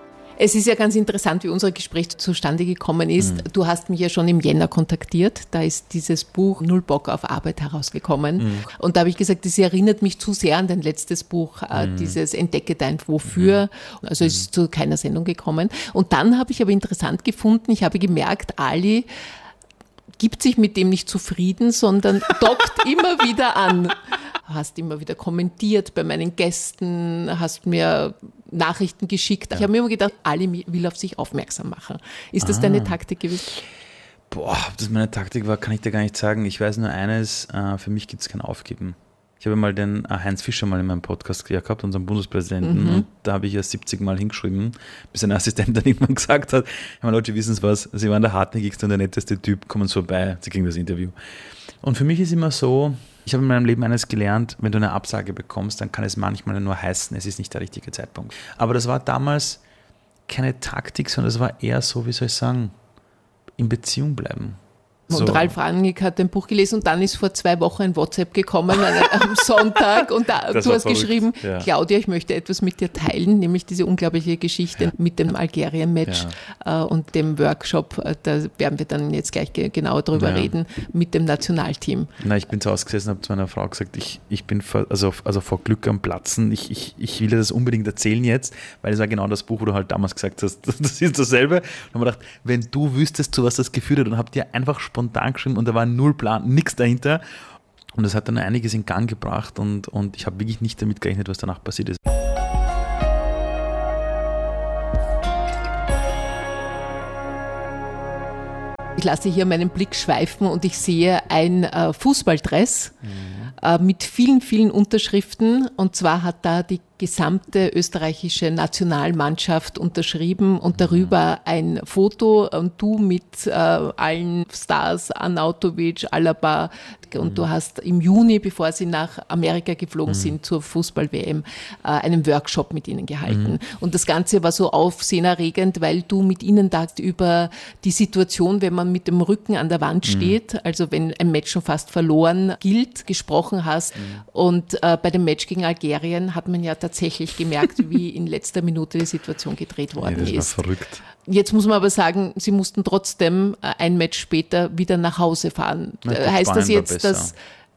Es ist ja ganz interessant, wie unser Gespräch zustande gekommen ist. Du hast mich ja schon im Jänner kontaktiert. Da ist dieses Buch Null Bock auf Arbeit herausgekommen. Und da habe ich gesagt, das erinnert mich zu sehr an dein letztes Buch, dieses Entdecke dein Wofür. Also es ist zu keiner Sendung gekommen. Und dann habe ich aber interessant gefunden, ich habe gemerkt, Ali gibt sich mit dem nicht zufrieden, sondern dockt immer wieder an. Hast immer wieder kommentiert bei meinen Gästen, hast mir Nachrichten geschickt. Ich habe mir immer gedacht, Ali will auf sich aufmerksam machen. Ist das deine Taktik gewesen? Ob das meine Taktik war, kann ich dir gar nicht sagen. Ich weiß nur eines, für mich gibt es kein Aufgeben. Ich habe mal den Heinz Fischer mal in meinem Podcast gehabt, unseren Bundespräsidenten, und da habe ich ja 70 Mal hingeschrieben, bis ein Assistent dann irgendwann gesagt hat, Herr Malocci, wissen Sie was, Sie waren der hartnäckigste und der netteste Typ, kommen Sie vorbei, Sie kriegen das Interview. Und für mich ist immer so, ich habe in meinem Leben eines gelernt, wenn du eine Absage bekommst, dann kann es manchmal nur heißen, es ist nicht der richtige Zeitpunkt. Aber das war damals keine Taktik, sondern das war eher so, wie soll ich sagen, in Beziehung bleiben. Und Ralf Rangnick hat ein Buch gelesen und dann ist vor 2 Wochen ein WhatsApp gekommen am Sonntag und du hast verrückt. Geschrieben, ja. Claudia, ich möchte etwas mit dir teilen, nämlich diese unglaubliche Geschichte mit dem Algerien-Match und dem Workshop. Da werden wir dann jetzt gleich genauer drüber reden mit dem Nationalteam. Na, ich bin zu Hause gesessen und habe zu meiner Frau gesagt, ich bin vor Glück am Platzen. Ich will dir das unbedingt erzählen jetzt, weil das war genau das Buch, wo du halt damals gesagt hast, das ist dasselbe. Und habe mir gedacht, wenn du wüsstest, zu was das geführt hat, und habe dir einfach spontan geschrieben und da war null Plan, nichts dahinter. Und das hat dann einiges in Gang gebracht und ich habe wirklich nicht damit gerechnet, was danach passiert ist. Ich lasse hier meinen Blick schweifen und ich sehe ein Fußballdress mit vielen, vielen Unterschriften. Und zwar hat da die gesamte österreichische Nationalmannschaft unterschrieben und darüber ein Foto und du mit allen Stars, Arnautovic, Alaba, und du hast im Juni, bevor sie nach Amerika geflogen sind zur Fußball-WM, einen Workshop mit ihnen gehalten. Und das Ganze war so aufsehenerregend, weil du mit ihnen da über die Situation, wenn man mit dem Rücken an der Wand steht, also wenn ein Match schon fast verloren gilt, gesprochen hast. Und bei dem Match gegen Algerien hat man ja tatsächlich gemerkt, wie in letzter Minute die Situation gedreht worden ist. Das war verrückt. Jetzt muss man aber sagen, sie mussten trotzdem ein Match später wieder nach Hause fahren. Heißt das jetzt, dass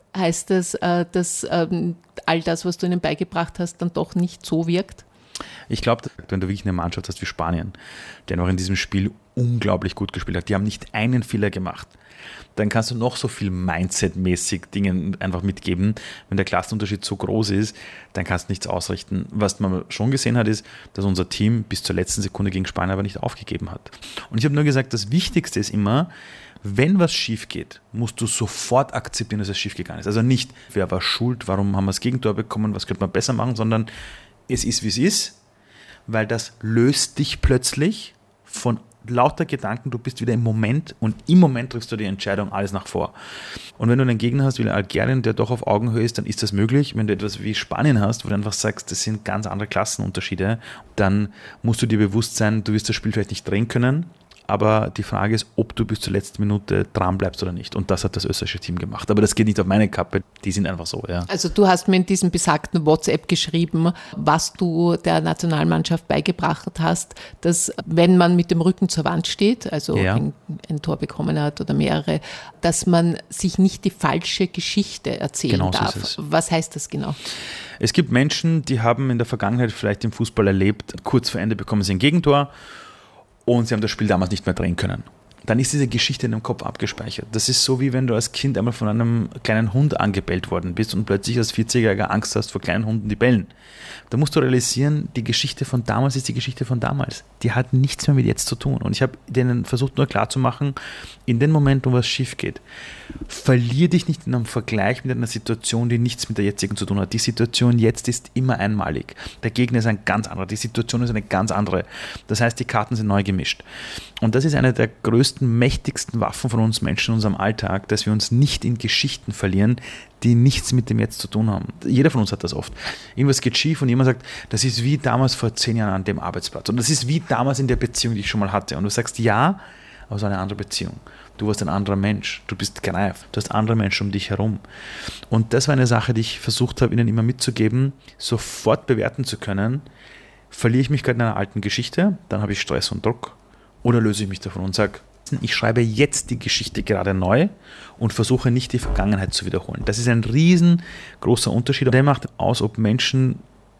all das, was du ihnen beigebracht hast, dann doch nicht so wirkt? Ich glaube, wenn du wirklich eine Mannschaft hast wie Spanien, die noch in diesem Spiel unglaublich gut gespielt hat, die haben nicht einen Fehler gemacht, dann kannst du noch so viel Mindset-mäßig Dinge einfach mitgeben. Wenn der Klassenunterschied so groß ist, dann kannst du nichts ausrichten. Was man schon gesehen hat, ist, dass unser Team bis zur letzten Sekunde gegen Spanien aber nicht aufgegeben hat. Und ich habe nur gesagt, das Wichtigste ist immer, wenn was schief geht, musst du sofort akzeptieren, dass es schief gegangen ist. Also nicht, wer war schuld, warum haben wir das Gegentor bekommen, was könnte man besser machen, sondern es ist, wie es ist, weil das löst dich plötzlich von lauter Gedanken, du bist wieder im Moment und im Moment triffst du die Entscheidung, alles nach vor. Und wenn du einen Gegner hast wie Algerien, der doch auf Augenhöhe ist, dann ist das möglich. Wenn du etwas wie Spanien hast, wo du einfach sagst, das sind ganz andere Klassenunterschiede, dann musst du dir bewusst sein, du wirst das Spiel vielleicht nicht drehen können, aber die Frage ist, ob du bis zur letzten Minute dran bleibst oder nicht. Und das hat das österreichische Team gemacht. Aber das geht nicht auf meine Kappe, die sind einfach so. Ja. Also du hast mir in diesem besagten WhatsApp geschrieben, was du der Nationalmannschaft beigebracht hast, dass wenn man mit dem Rücken zur Wand steht, also ein Tor bekommen hat oder mehrere, dass man sich nicht die falsche Geschichte erzählen darf. So ist es. Was heißt das genau? Es gibt Menschen, die haben in der Vergangenheit vielleicht im Fußball erlebt, kurz vor Ende bekommen sie ein Gegentor, und sie haben das Spiel damals nicht mehr drehen können. Dann ist diese Geschichte in dem Kopf abgespeichert. Das ist so, wie wenn du als Kind einmal von einem kleinen Hund angebellt worden bist und plötzlich als 40-Jähriger Angst hast vor kleinen Hunden, die bellen. Da musst du realisieren, die Geschichte von damals ist die Geschichte von damals. Die hat nichts mehr mit jetzt zu tun. Und ich habe denen versucht nur klarzumachen, in dem Moment, wo was schief geht, verlier dich nicht in einem Vergleich mit einer Situation, die nichts mit der jetzigen zu tun hat. Die Situation jetzt ist immer einmalig. Der Gegner ist ein ganz anderer. Die Situation ist eine ganz andere. Das heißt, die Karten sind neu gemischt. Und das ist eine der größten, mächtigsten Waffen von uns Menschen in unserem Alltag, dass wir uns nicht in Geschichten verlieren, die nichts mit dem Jetzt zu tun haben. Jeder von uns hat das oft. Irgendwas geht schief und jemand sagt, das ist wie damals vor 10 Jahren an dem Arbeitsplatz. Und das ist wie damals in der Beziehung, die ich schon mal hatte. Und du sagst, ja, aber es war eine andere Beziehung. Du warst ein anderer Mensch. Du bist gereift. Du hast andere Menschen um dich herum. Und das war eine Sache, die ich versucht habe, ihnen immer mitzugeben, sofort bewerten zu können. Verliere ich mich gerade in einer alten Geschichte, dann habe ich Stress und Druck. Oder löse ich mich davon und sage, ich schreibe jetzt die Geschichte gerade neu und versuche nicht die Vergangenheit zu wiederholen. Das ist ein riesengroßer Unterschied. Der macht aus, ob Menschen,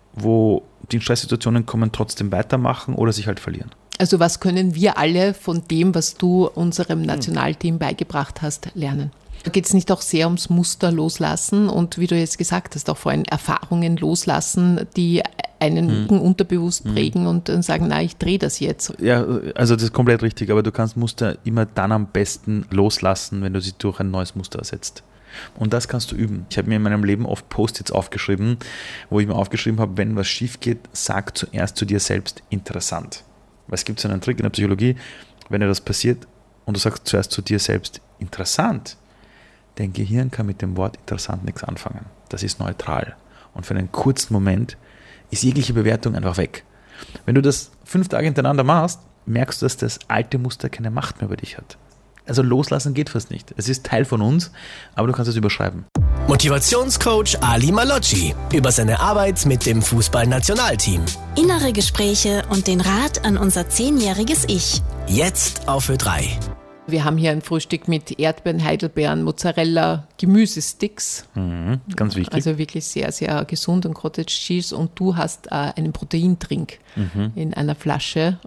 wo die in Stresssituationen kommen, trotzdem weitermachen oder sich halt verlieren. Also was können wir alle von dem, was du unserem Nationalteam beigebracht hast, lernen? Da geht es nicht auch sehr ums Muster loslassen und wie du jetzt gesagt hast, auch vorhin Erfahrungen loslassen, die einen unterbewusst prägen und dann sagen, na, ich drehe das jetzt. Ja, also das ist komplett richtig, aber du kannst Muster immer dann am besten loslassen, wenn du sie durch ein neues Muster ersetzt. Und das kannst du üben. Ich habe mir in meinem Leben oft Post-its aufgeschrieben, wo ich mir aufgeschrieben habe, wenn was schief geht, sag zuerst zu dir selbst interessant. Weil es gibt so einen Trick in der Psychologie, wenn dir das passiert und du sagst zuerst zu dir selbst interessant, dein Gehirn kann mit dem Wort interessant nichts anfangen. Das ist neutral. Und für einen kurzen Moment ist jegliche Bewertung einfach weg. Wenn du das 5 Tage hintereinander machst, merkst du, dass das alte Muster keine Macht mehr über dich hat. Also loslassen geht fast nicht. Es ist Teil von uns, aber du kannst es überschreiben. Motivationscoach Ali Malocci über seine Arbeit mit dem Fußballnationalteam. Innere Gespräche und den Rat an unser 10-jähriges Ich. Jetzt auf Ö3. Wir haben hier ein Frühstück mit Erdbeeren, Heidelbeeren, Mozzarella, Gemüsesticks. Ganz wichtig. Also wirklich sehr, sehr gesund und Cottage Cheese. Und du hast einen Proteindrink in einer Flasche.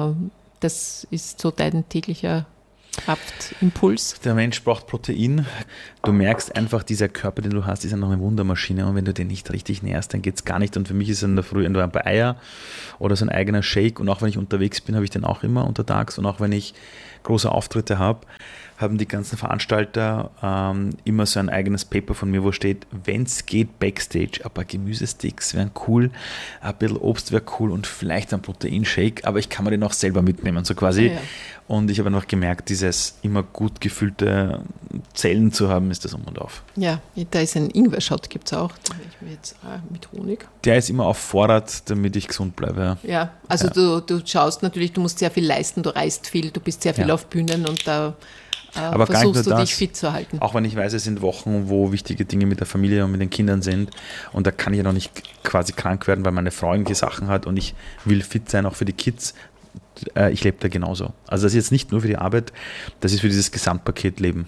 Das ist so dein täglicher Kraftimpuls. Der Mensch braucht Protein. Du merkst einfach, dieser Körper, den du hast, ist ja noch eine Wundermaschine. Und wenn du den nicht richtig nährst, dann geht es gar nicht. Und für mich ist es in der Früh entweder ein paar Eier oder so ein eigener Shake. Und auch wenn ich unterwegs bin, habe ich den auch immer untertags. Und auch wenn ich große Auftritte habe, haben die ganzen Veranstalter immer so ein eigenes Paper von mir, wo steht, wenn es geht, Backstage, ein paar Gemüsesticks wären cool, ein bisschen Obst wäre cool und vielleicht ein Proteinshake, aber ich kann mir den auch selber mitnehmen, so quasi. Ja. Und ich habe einfach gemerkt, dieses immer gut gefüllte Zellen zu haben, ist das um und auf. Ja, da ist ein Ingwer-Shot, gibt es auch, den ich mir jetzt mit Honig. Der ist immer auf Vorrat, damit ich gesund bleibe. Ja, also du schaust natürlich, du musst sehr viel leisten, du reist viel, du bist sehr viel auf Bühnen und da aber versuchst du dich fit zu halten. Auch wenn ich weiß, es sind Wochen, wo wichtige Dinge mit der Familie und mit den Kindern sind und da kann ich ja noch nicht quasi krank werden, weil meine Frau irgendwelche Sachen hat und ich will fit sein, auch für die Kids. Ich lebe da genauso. Also das ist jetzt nicht nur für die Arbeit, das ist für dieses Gesamtpaket Leben.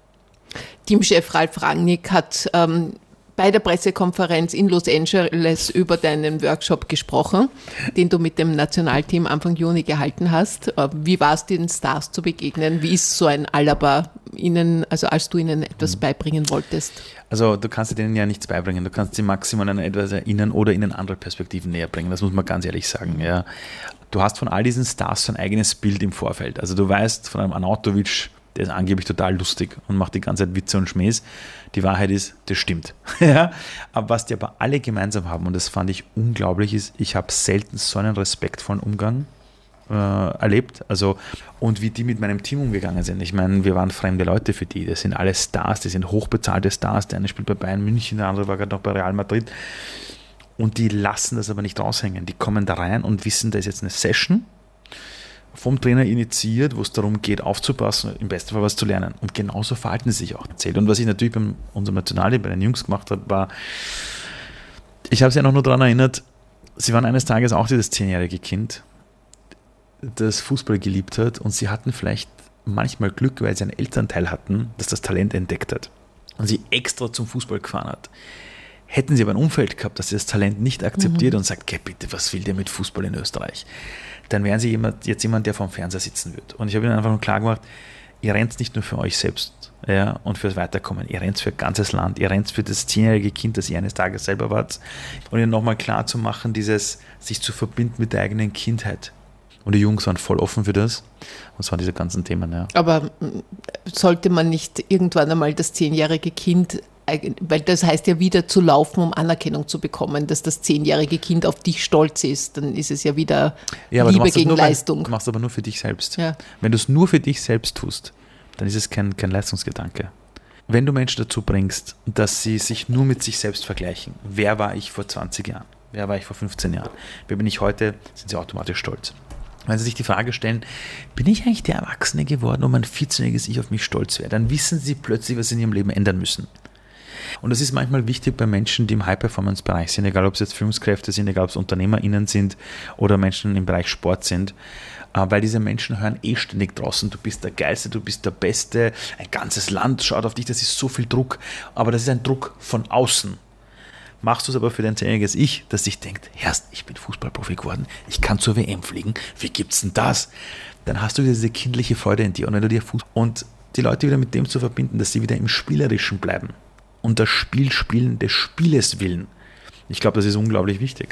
Teamchef Ralf Rangnick hat bei der Pressekonferenz in Los Angeles über deinen Workshop gesprochen, den du mit dem Nationalteam Anfang Juni gehalten hast. Wie war es, den Stars zu begegnen? Wie ist so ein Alaba ihnen, also als du ihnen etwas beibringen wolltest? Also du kannst denen ja nichts beibringen. Du kannst sie maximal an etwas erinnern oder ihnen andere Perspektiven näher bringen. Das muss man ganz ehrlich sagen. Ja. Du hast von all diesen Stars so ein eigenes Bild im Vorfeld. Also du weißt von einem Arnautovic, der ist angeblich total lustig und macht die ganze Zeit Witze und Schmähs. Die Wahrheit ist, das stimmt. Ja? Aber was die aber alle gemeinsam haben, und das fand ich unglaublich, ist, ich habe selten so einen respektvollen Umgang erlebt. Also, und wie die mit meinem Team umgegangen sind. Ich meine, wir waren fremde Leute für die. Das sind alle Stars, die sind hochbezahlte Stars. Der eine spielt bei Bayern München, der andere war gerade noch bei Real Madrid. Und die lassen das aber nicht raushängen. Die kommen da rein und wissen, da ist jetzt eine Session vom Trainer initiiert, wo es darum geht, aufzupassen, im besten Fall was zu lernen. Und genauso verhalten sie sich auch erzählt. Und was ich natürlich bei unserem Nationalteam, bei den Jungs gemacht habe, war, ich habe sie ja noch nur daran erinnert, sie waren eines Tages auch dieses 10-jährige Kind, das Fußball geliebt hat und sie hatten vielleicht manchmal Glück, weil sie einen Elternteil hatten, das das Talent entdeckt hat und sie extra zum Fußball gefahren hat. Hätten sie aber ein Umfeld gehabt, das das Talent nicht akzeptiert und sagt, okay, bitte, was will der mit Fußball in Österreich? Dann wären sie jemand, der vorm Fernseher sitzen wird. Und ich habe ihnen einfach nur klar gemacht, ihr rennt nicht nur für euch selbst und fürs Weiterkommen, ihr rennt für ein ganzes Land, ihr rennt für das 10-jährige Kind, das ihr eines Tages selber wart. Und ihnen nochmal klar zu machen, dieses sich zu verbinden mit der eigenen Kindheit. Und die Jungs waren voll offen für das. Und das waren diese ganzen Themen. Ja. Aber sollte man nicht irgendwann einmal das 10-jährige Kind, weil das heißt ja wieder zu laufen, um Anerkennung zu bekommen, dass das 10-jährige Kind auf dich stolz ist, dann ist es ja wieder Liebe gegen Leistung. Du machst aber nur für dich selbst. Ja. Wenn du es nur für dich selbst tust, dann ist es kein Leistungsgedanke. Wenn du Menschen dazu bringst, dass sie sich nur mit sich selbst vergleichen, wer war ich vor 20 Jahren, wer war ich vor 15 Jahren, wer bin ich heute, sind sie automatisch stolz. Wenn Sie sich die Frage stellen, bin ich eigentlich der Erwachsene geworden, um ein 14-jähriges Ich auf mich stolz wäre, dann wissen Sie plötzlich, was Sie in Ihrem Leben ändern müssen. Und das ist manchmal wichtig bei Menschen, die im High-Performance-Bereich sind, egal ob es jetzt Führungskräfte sind, egal ob es UnternehmerInnen sind oder Menschen im Bereich Sport sind, weil diese Menschen hören ständig draußen, du bist der Geilste, du bist der Beste, ein ganzes Land schaut auf dich, das ist so viel Druck, aber das ist ein Druck von außen. Machst du es aber für dein 10-jähriges Ich, das sich denkt, Herrst, ich bin Fußballprofi geworden, ich kann zur WM fliegen, wie gibt's denn das? Dann hast du diese kindliche Freude in dir und wenn du dir und die Leute wieder mit dem zu verbinden, dass sie wieder im Spielerischen bleiben und das Spiel spielen des Spieles willen. Ich glaube, das ist unglaublich wichtig.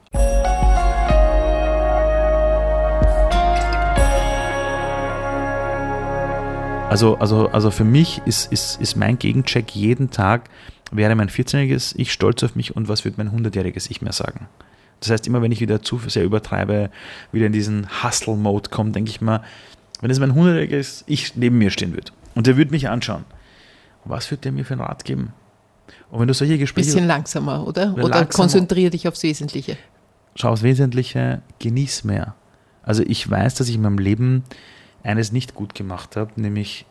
Also für mich ist mein Gegencheck jeden Tag, wäre mein 14-jähriges Ich stolz auf mich und was wird mein 100-jähriges Ich mehr sagen? Das heißt, immer wenn ich wieder zu sehr übertreibe, wieder in diesen Hustle-Mode komme, denke ich mal, wenn es mein 100-jähriges Ich neben mir stehen würde und der würde mich anschauen, was wird der mir für einen Rat geben? Und wenn du solche Gespräche... Bisschen langsamer, oder? Oder konzentriere dich aufs Wesentliche. Schau aufs Wesentliche, genieß mehr. Also ich weiß, dass ich in meinem Leben eines nicht gut gemacht habe, nämlich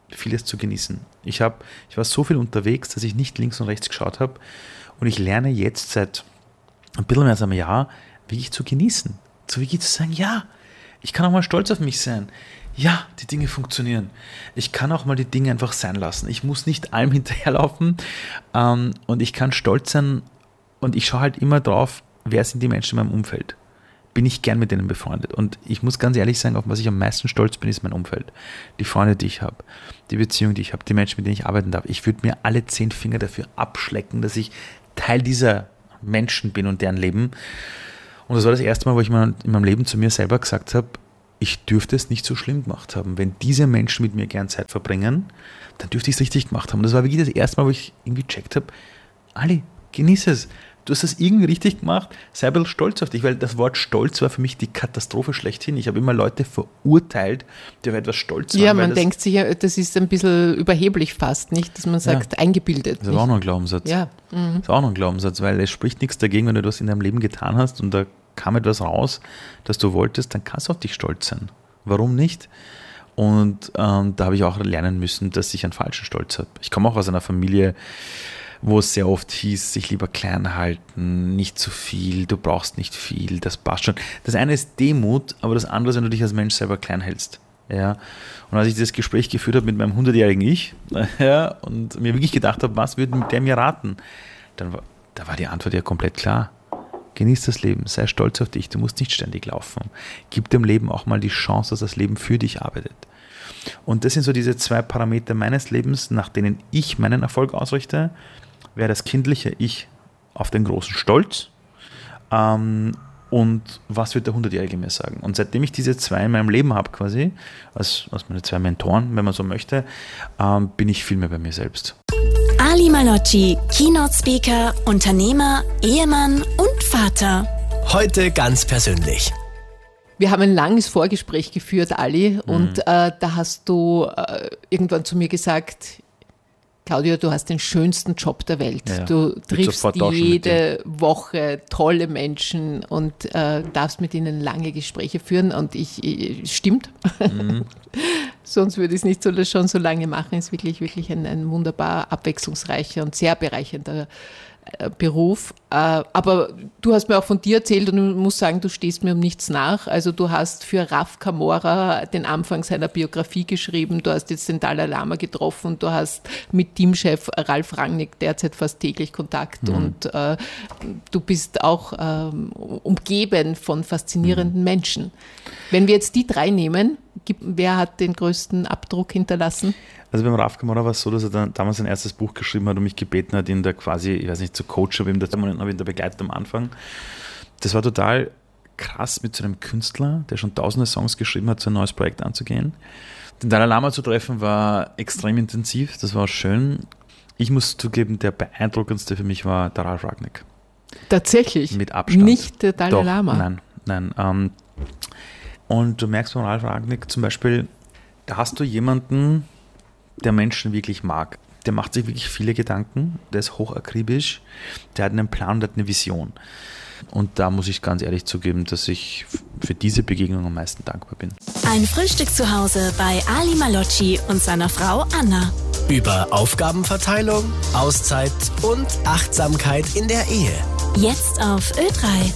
vieles zu genießen. Ich war so viel unterwegs, dass ich nicht links und rechts geschaut habe und ich lerne jetzt seit ein bisschen mehr als einem Jahr, wirklich zu genießen. So wirklich zu sagen, ja, ich kann auch mal stolz auf mich sein. Ja, die Dinge funktionieren. Ich kann auch mal die Dinge einfach sein lassen. Ich muss nicht allem hinterherlaufen und ich kann stolz sein und ich schaue halt immer drauf, wer sind die Menschen in meinem Umfeld. Bin ich gern mit denen befreundet. Und ich muss ganz ehrlich sagen, auf was ich am meisten stolz bin, ist mein Umfeld. Die Freunde, die ich habe, die Beziehung, die ich habe, die Menschen, mit denen ich arbeiten darf. Ich würde mir alle 10 Finger dafür abschlecken, dass ich Teil dieser Menschen bin und deren Leben. Und das war das erste Mal, wo ich in meinem Leben zu mir selber gesagt habe, ich dürfte es nicht so schlimm gemacht haben. Wenn diese Menschen mit mir gern Zeit verbringen, dann dürfte ich es richtig gemacht haben. Und das war wirklich das erste Mal, wo ich irgendwie gecheckt habe, Ali, genieße es. Du hast das irgendwie richtig gemacht, sei ein bisschen stolz auf dich, weil das Wort Stolz war für mich die Katastrophe schlechthin. Ich habe immer Leute verurteilt, die auf etwas stolz waren. Ja, man denkt sich, das ist ein bisschen überheblich fast, nicht, dass man sagt, eingebildet. Das ist auch noch ein Glaubenssatz. Ja. Das ist auch noch ein Glaubenssatz, weil es spricht nichts dagegen, wenn du etwas in deinem Leben getan hast und da kam etwas raus, das du wolltest, dann kannst du auf dich stolz sein. Warum nicht? Und da habe ich auch lernen müssen, dass ich einen falschen Stolz habe. Ich komme auch aus einer Familie, wo es sehr oft hieß, sich lieber klein halten, nicht zu viel, du brauchst nicht viel, das passt schon. Das eine ist Demut, aber das andere ist, wenn du dich als Mensch selber klein hältst. Ja. Und als ich das Gespräch geführt habe mit meinem 100-jährigen Ich und mir wirklich gedacht habe, was würde der mir raten, da war die Antwort ja komplett klar. Genieß das Leben, sei stolz auf dich, du musst nicht ständig laufen. Gib dem Leben auch mal die Chance, dass das Leben für dich arbeitet. Und das sind so diese 2 Parameter meines Lebens, nach denen ich meinen Erfolg ausrichte. Wäre das kindliche Ich auf den großen Stolz und was wird der 100-Jährige mir sagen? Und seitdem ich diese 2 in meinem Leben habe quasi, als meine 2 Mentoren, wenn man so möchte, bin ich viel mehr bei mir selbst. Ali Malocci, Keynote-Speaker, Unternehmer, Ehemann und Vater. Heute ganz persönlich. Wir haben ein langes Vorgespräch geführt, Ali, und da hast du irgendwann zu mir gesagt, Claudia, du hast den schönsten Job der Welt. Ja, du triffst jede Woche tolle Menschen und darfst mit ihnen lange Gespräche führen. Und stimmt. Sonst würde ich es nicht schon so lange machen. Es ist wirklich ein wunderbar abwechslungsreicher und sehr bereichernder Beruf. Aber du hast mir auch von dir erzählt und ich muss sagen, du stehst mir um nichts nach. Also du hast für Raf Kamora den Anfang seiner Biografie geschrieben, du hast jetzt den Dalai Lama getroffen, du hast mit Teamchef Ralf Rangnick derzeit fast täglich Kontakt und du bist auch umgeben von faszinierenden Menschen. Wenn wir jetzt die 3 nehmen, wer hat den größten Abdruck hinterlassen? Also beim Raf Kamora war es so, dass er dann damals sein erstes Buch geschrieben hat und mich gebeten hat, ihn da quasi, ich weiß nicht, zu coachen, habe ihn da begleitet am Anfang. Das war total krass, mit so einem Künstler, der schon tausende Songs geschrieben hat, so ein neues Projekt anzugehen. Den Dalai Lama zu treffen war extrem intensiv, das war schön. Ich muss zugeben, der beeindruckendste für mich war der Ralf Rangnick. Tatsächlich? Mit Abstand. Nicht der Dalai Lama? Nein. Und du merkst beim Ralf Rangnick zum Beispiel, da hast du jemanden, der Menschen wirklich mag. Der macht sich wirklich viele Gedanken, der ist hochakribisch, der hat einen Plan, der hat eine Vision. Und da muss ich ganz ehrlich zugeben, dass ich für diese Begegnung am meisten dankbar bin. Ein Frühstück zu Hause bei Ali Malocci und seiner Frau Anna. Über Aufgabenverteilung, Auszeit und Achtsamkeit in der Ehe. Jetzt auf Ö3.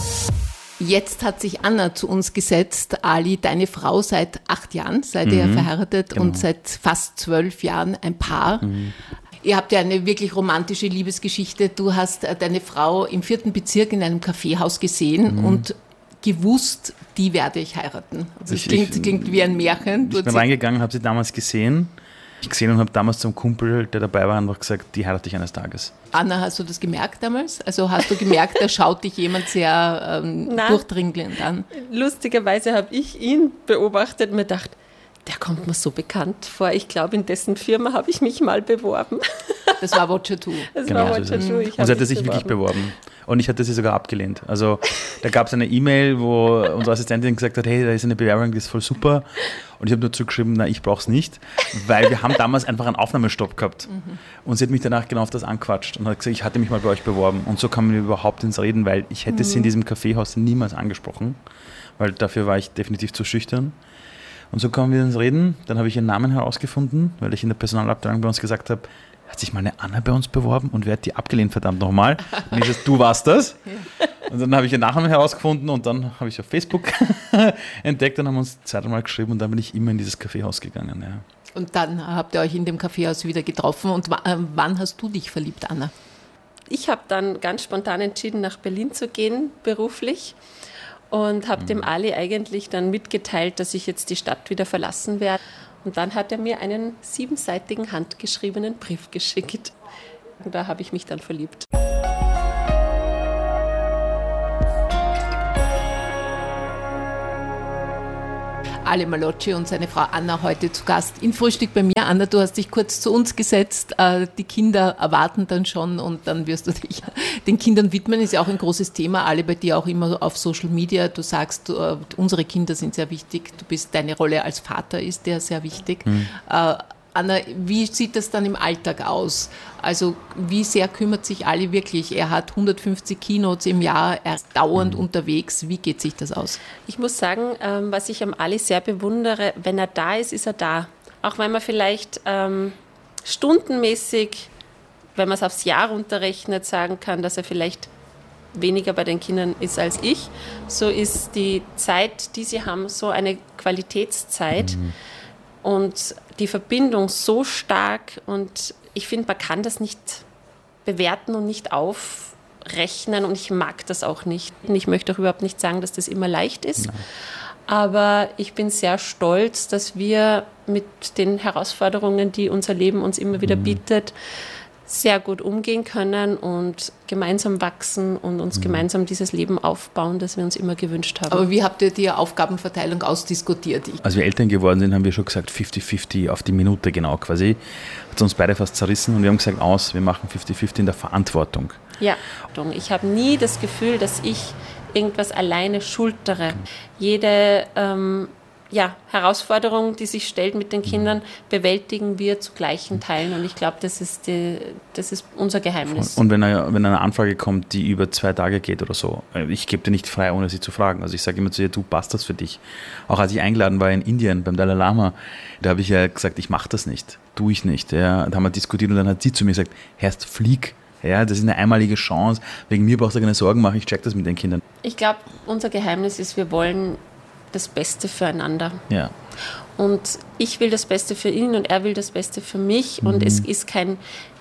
Jetzt hat sich Anna zu uns gesetzt. Ali, deine Frau, seit 8 Jahren seid ihr verheiratet und seit fast 12 Jahren ein Paar. Ihr habt ja eine wirklich romantische Liebesgeschichte. Du hast deine Frau im 4. Bezirk in einem Kaffeehaus gesehen und gewusst, die werde ich heiraten. Also das klingt wie ein Märchen. Ich bin reingegangen, habe sie damals gesehen und habe damals zum Kumpel, der dabei war, einfach gesagt, die heirate ich eines Tages. Anna, hast du das gemerkt damals? Also hast du gemerkt, da schaut dich jemand sehr durchdringend an? Lustigerweise habe ich ihn beobachtet und mir gedacht, der kommt mir so bekannt vor. Ich glaube, in dessen Firma habe ich mich mal beworben. Das war Watcher 2. Das war Watcher 2. Und sie hatte sich wirklich beworben. Und ich hatte sie sogar abgelehnt. Also da gab es eine E-Mail, wo unsere Assistentin gesagt hat, hey, da ist eine Bewerbung, die ist voll super. Und ich habe nur zugeschrieben, na, ich brauche es nicht, weil wir haben damals einfach einen Aufnahmestopp gehabt. Und sie hat mich danach genau auf das angequatscht und hat gesagt, ich hatte mich mal bei euch beworben. Und so kam mir überhaupt ins Reden, weil ich hätte sie in diesem Kaffeehaus niemals angesprochen, weil dafür war ich definitiv zu schüchtern. Und so kommen wir ins Reden. Dann habe ich ihren Namen herausgefunden, weil ich in der Personalabteilung bei uns gesagt habe, hat sich mal eine Anna bei uns beworben und wer hat die abgelehnt, verdammt nochmal? Und ich gesagt, du warst das. Ja. Und dann habe ich ihren Nachnamen herausgefunden und dann habe ich auf Facebook entdeckt und haben uns 2 Mal geschrieben und dann bin ich immer in dieses Kaffeehaus gegangen. Ja. Und dann habt ihr euch in dem Kaffeehaus wieder getroffen. Und wann hast du dich verliebt, Anna? Ich habe dann ganz spontan entschieden, nach Berlin zu gehen, beruflich. Und habe dem Ali eigentlich dann mitgeteilt, dass ich jetzt die Stadt wieder verlassen werde. Und dann hat er mir einen 7-seitigen handgeschriebenen Brief geschickt. Und da habe ich mich dann verliebt. Ali Malocci und seine Frau Anna heute zu Gast in Frühstück bei mir. Anna, du hast dich kurz zu uns gesetzt. Die Kinder erwarten dann schon und dann wirst du dich den Kindern widmen. Ist ja auch ein großes Thema. Alle bei dir auch immer auf Social Media. Du sagst, unsere Kinder sind sehr wichtig. Deine Rolle als Vater ist dir sehr wichtig. Anna, wie sieht das dann im Alltag aus? Also wie sehr kümmert sich Ali wirklich? Er hat 150 Keynotes im Jahr, er ist dauernd unterwegs. Wie geht sich das aus? Ich muss sagen, was ich am Ali sehr bewundere, wenn er da ist, ist er da. Auch wenn man vielleicht stundenmäßig, wenn man es aufs Jahr runterrechnet, sagen kann, dass er vielleicht weniger bei den Kindern ist als ich, so ist die Zeit, die sie haben, so eine Qualitätszeit. Und die Verbindung so stark und ich finde, man kann das nicht bewerten und nicht aufrechnen und ich mag das auch nicht. Und ich möchte auch überhaupt nicht sagen, dass das immer leicht ist, aber ich bin sehr stolz, dass wir mit den Herausforderungen, die unser Leben uns immer wieder bietet, sehr gut umgehen können und gemeinsam wachsen und uns gemeinsam dieses Leben aufbauen, das wir uns immer gewünscht haben. Aber wie habt ihr die Aufgabenverteilung ausdiskutiert? Als wir Eltern geworden sind, haben wir schon gesagt 50-50 auf die Minute genau quasi. Hat uns beide fast zerrissen und wir haben gesagt, wir machen 50-50 in der Verantwortung. Ja, ich habe nie das Gefühl, dass ich irgendwas alleine schultere. Jede Herausforderung, die sich stellt mit den Kindern, bewältigen wir zu gleichen Teilen. Und ich glaube, das ist unser Geheimnis. Und wenn eine Anfrage kommt, die über 2 Tage geht oder so, ich gebe dir nicht frei, ohne sie zu fragen. Also ich sage immer zu ihr, du, passt das für dich? Auch als ich eingeladen war in Indien beim Dalai Lama, da habe ich ja gesagt, ich mache das nicht, tue ich nicht. Ja. Da haben wir diskutiert und dann hat sie zu mir gesagt, Herrst, flieg. Ja, das ist eine einmalige Chance. Wegen mir brauchst du keine Sorgen machen, ich check das mit den Kindern. Ich glaube, unser Geheimnis ist, wir wollen das Beste füreinander. Ja. Und ich will das Beste für ihn und er will das Beste für mich. Und es ist kein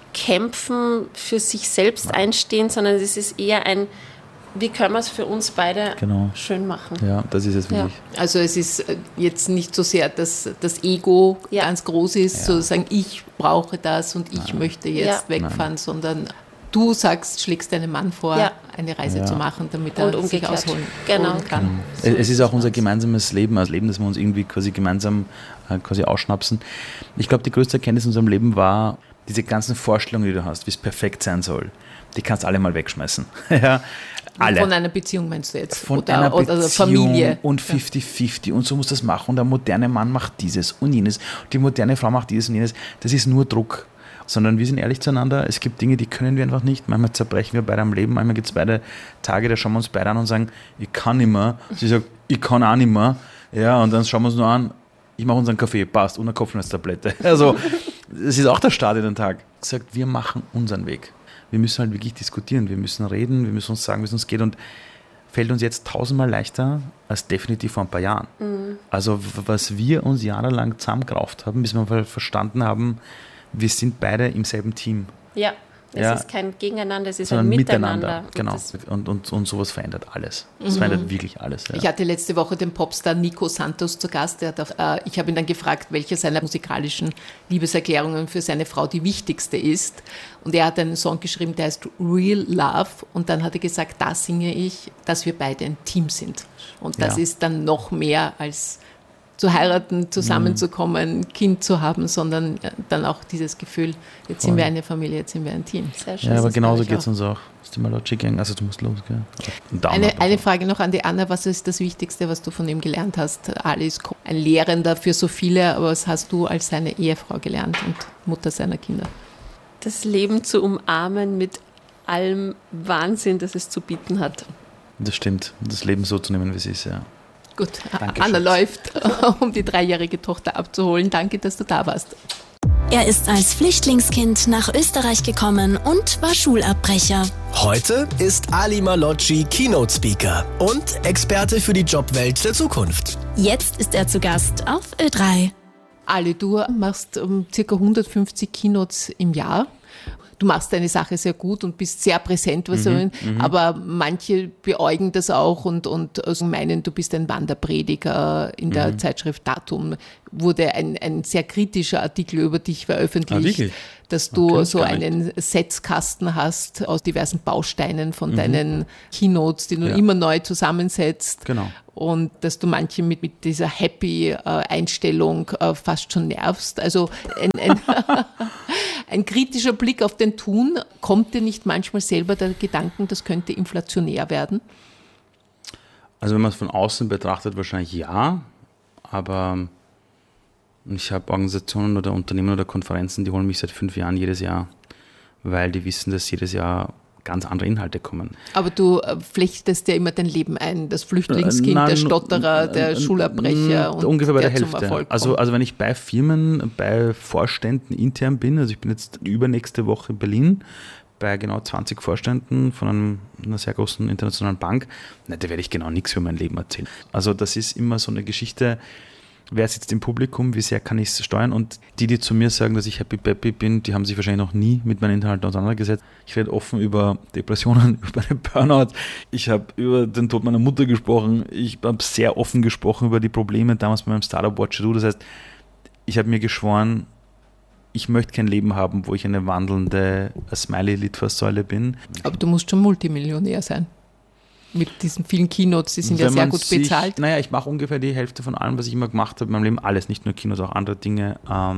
Kämpfen für sich selbst einstehen, sondern es ist eher ein, wie können wir es für uns beide schön machen. Ja, das ist es wirklich. Ja. Also es ist jetzt nicht so sehr, dass das Ego ganz groß ist, so sagen, ich brauche das und ich möchte jetzt wegfahren, sondern du schlägst deinem Mann vor, eine Reise zu machen, damit er sich ausholen kann. Es ist auch unser gemeinsames Leben, das Leben, das wir uns irgendwie quasi gemeinsam ausschnapsen. Ich glaube, die größte Erkenntnis in unserem Leben war, diese ganzen Vorstellungen, die du hast, wie es perfekt sein soll, die kannst du alle mal wegschmeißen. Alle. Von einer Beziehung meinst du jetzt? Von einer Beziehung Familie. Und 50-50 und so muss das machen. Und der moderne Mann macht dieses und jenes. Die moderne Frau macht dieses und jenes. Das ist nur Druck. Sondern wir sind ehrlich zueinander. Es gibt Dinge, die können wir einfach nicht. Manchmal zerbrechen wir beide am Leben. Manchmal gibt es beide Tage, da schauen wir uns beide an und sagen, ich kann nicht mehr. Sie sagt, ich kann auch nicht mehr. Ja, und dann schauen wir uns nur an, ich mache unseren Kaffee, passt, und eine Kopfschmerztablette. Also, das ist auch der Start in den Tag. Gesagt, wir machen unseren Weg. Wir müssen halt wirklich diskutieren, wir müssen reden, wir müssen uns sagen, wie es uns geht und fällt uns jetzt 1000-mal leichter als definitiv vor ein paar Jahren. Also was wir uns jahrelang zusammengerauft haben, bis wir verstanden haben, wir sind beide im selben Team. Ja, es ist kein Gegeneinander, es ist ein Miteinander. Genau, und sowas verändert alles. Das verändert wirklich alles. Ja. Ich hatte letzte Woche den Popstar Nico Santos zu Gast. Ich habe ihn dann gefragt, welche seiner musikalischen Liebeserklärungen für seine Frau die wichtigste ist. Und er hat einen Song geschrieben, der heißt Real Love. Und dann hat er gesagt, da singe ich, dass wir beide ein Team sind. Und das ist dann noch mehr als zu heiraten, zusammenzukommen, Kind zu haben, sondern dann auch dieses Gefühl, jetzt sind wir eine Familie, jetzt sind wir ein Team. Sehr schön. Ja, aber genauso geht es uns auch. Ist die Malocci Gang, also du musst los, gell? Eine Frage noch an die Anna, was ist das Wichtigste, was du von ihm gelernt hast? Ali ist ein Lehrender für so viele, aber was hast du als seine Ehefrau gelernt und Mutter seiner Kinder? Das Leben zu umarmen mit allem Wahnsinn, das es zu bieten hat. Das stimmt, das Leben so zu nehmen, wie es ist, ja. Gut, Danke, Anna Schatz. läuft, um die 3-jährige Tochter abzuholen. Danke, dass du da warst. Er ist als Flüchtlingskind nach Österreich gekommen und war Schulabbrecher. Heute ist Ali Malocci Keynote Speaker und Experte für die Jobwelt der Zukunft. Jetzt ist er zu Gast auf Ö3. Ali, du machst ca. 150 Keynotes im Jahr. Du machst deine Sache sehr gut und bist sehr präsent, aber manche beäugen das auch und also meinen, du bist ein Wanderprediger. In der Zeitschrift Datum wurde ein sehr kritischer Artikel über dich veröffentlicht, dass du so einen Setzkasten hast aus diversen Bausteinen von deinen Keynotes, die du immer neu zusammensetzt. Genau. Und dass du manche mit dieser Happy-Einstellung fast schon nervst. Also ein kritischer Blick auf den Tun. Kommt dir nicht manchmal selber der Gedanken, das könnte inflationär werden? Also wenn man es von außen betrachtet, wahrscheinlich ja, aber ich habe Organisationen oder Unternehmen oder Konferenzen, die holen mich seit 5 Jahren jedes Jahr, weil die wissen, dass jedes Jahr ganz andere Inhalte kommen. Aber du flechtest ja immer dein Leben ein, das Flüchtlingskind, der Stotterer, der Schulabbrecher und ungefähr bei der zum Hälfte. Erfolg Also kommt. wenn ich bei Firmen, bei Vorständen intern bin, also ich bin jetzt übernächste Woche in Berlin bei genau 20 Vorständen von einer sehr großen internationalen Bank, da werde ich genau nichts für mein Leben erzählen. Also das ist immer so eine Geschichte, wer sitzt im Publikum, wie sehr kann ich es steuern, und die zu mir sagen, dass ich happy peppy bin, die haben sich wahrscheinlich noch nie mit meinen Inhalten auseinandergesetzt. Ich rede offen über Depressionen, über einen Burnout. Ich habe über den Tod meiner Mutter gesprochen. Ich habe sehr offen gesprochen über die Probleme damals bei meinem Startup What You Do. Das heißt, ich habe mir geschworen, ich möchte kein Leben haben, wo ich eine wandelnde Smiley-Litfaßsäule bin. Aber du musst schon Multimillionär sein. Mit diesen vielen Keynotes, die sind ja sehr gut bezahlt. Naja, ich mache ungefähr die Hälfte von allem, was ich immer gemacht habe in meinem Leben. Alles, nicht nur Kinos, auch andere Dinge.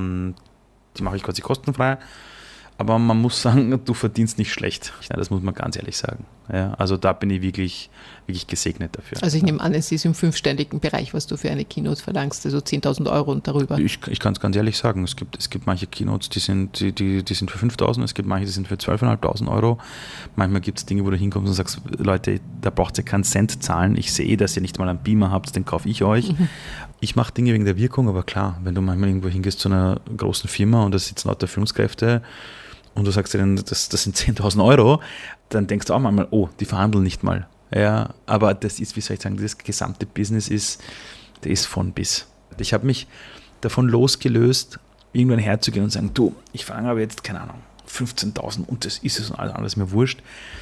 Die mache ich quasi kostenfrei. Aber man muss sagen, du verdienst nicht schlecht. Ja, das muss man ganz ehrlich sagen. Ja, also da bin ich wirklich gesegnet dafür. Also ich nehme an, es ist im 5-stelligen Bereich, was du für eine Keynote verlangst, also 10.000 Euro und darüber. Ich kann es ganz ehrlich sagen, es gibt manche Keynotes, die sind für 5.000, es gibt manche, die sind für 12.500 Euro. Manchmal gibt es Dinge, wo du hinkommst und sagst, Leute, da braucht ihr keinen Cent zahlen. Ich sehe, dass ihr nicht mal einen Beamer habt, den kaufe ich euch. Ich mache Dinge wegen der Wirkung, aber klar, wenn du manchmal irgendwo hingehst zu einer großen Firma und da sitzen lauter Führungskräfte, und du sagst dir, das sind 10.000 Euro, dann denkst du auch manchmal, oh, die verhandeln nicht mal. Ja, aber das ist, wie soll ich sagen, das gesamte Business ist von bis. Ich habe mich davon losgelöst, irgendwann herzugehen und sagen, du, ich verlange aber jetzt, keine Ahnung, 15.000 und das ist es und alles mir wurscht.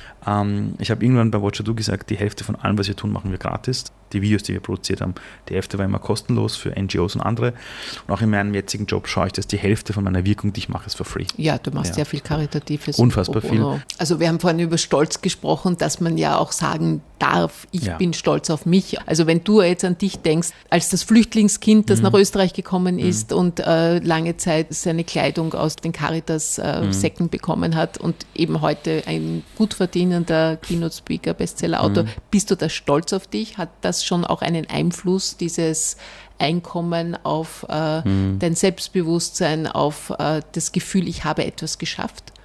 Ich habe irgendwann bei What You Do gesagt, die Hälfte von allem, was wir tun, machen wir gratis. Die Videos, die wir produziert haben, die Hälfte war immer kostenlos für NGOs und andere. Und auch in meinem jetzigen Job schaue ich, dass die Hälfte von meiner Wirkung, die ich mache, ist for free. Ja, du machst sehr viel Karitatives. Unfassbar viel. Also wir haben vorhin über Stolz gesprochen, dass man ja auch sagen darf, ich bin stolz auf mich. Also wenn du jetzt an dich denkst, als das Flüchtlingskind, das nach Österreich gekommen ist und lange Zeit seine Kleidung aus den Caritas-Säcken bekommen hat und eben heute ein gut verdienender Keynote-Speaker, Bestseller-Autor, bist du da stolz auf dich? Hat das schon auch einen Einfluss, dieses Einkommen auf dein Selbstbewusstsein, auf das Gefühl, ich habe etwas geschafft?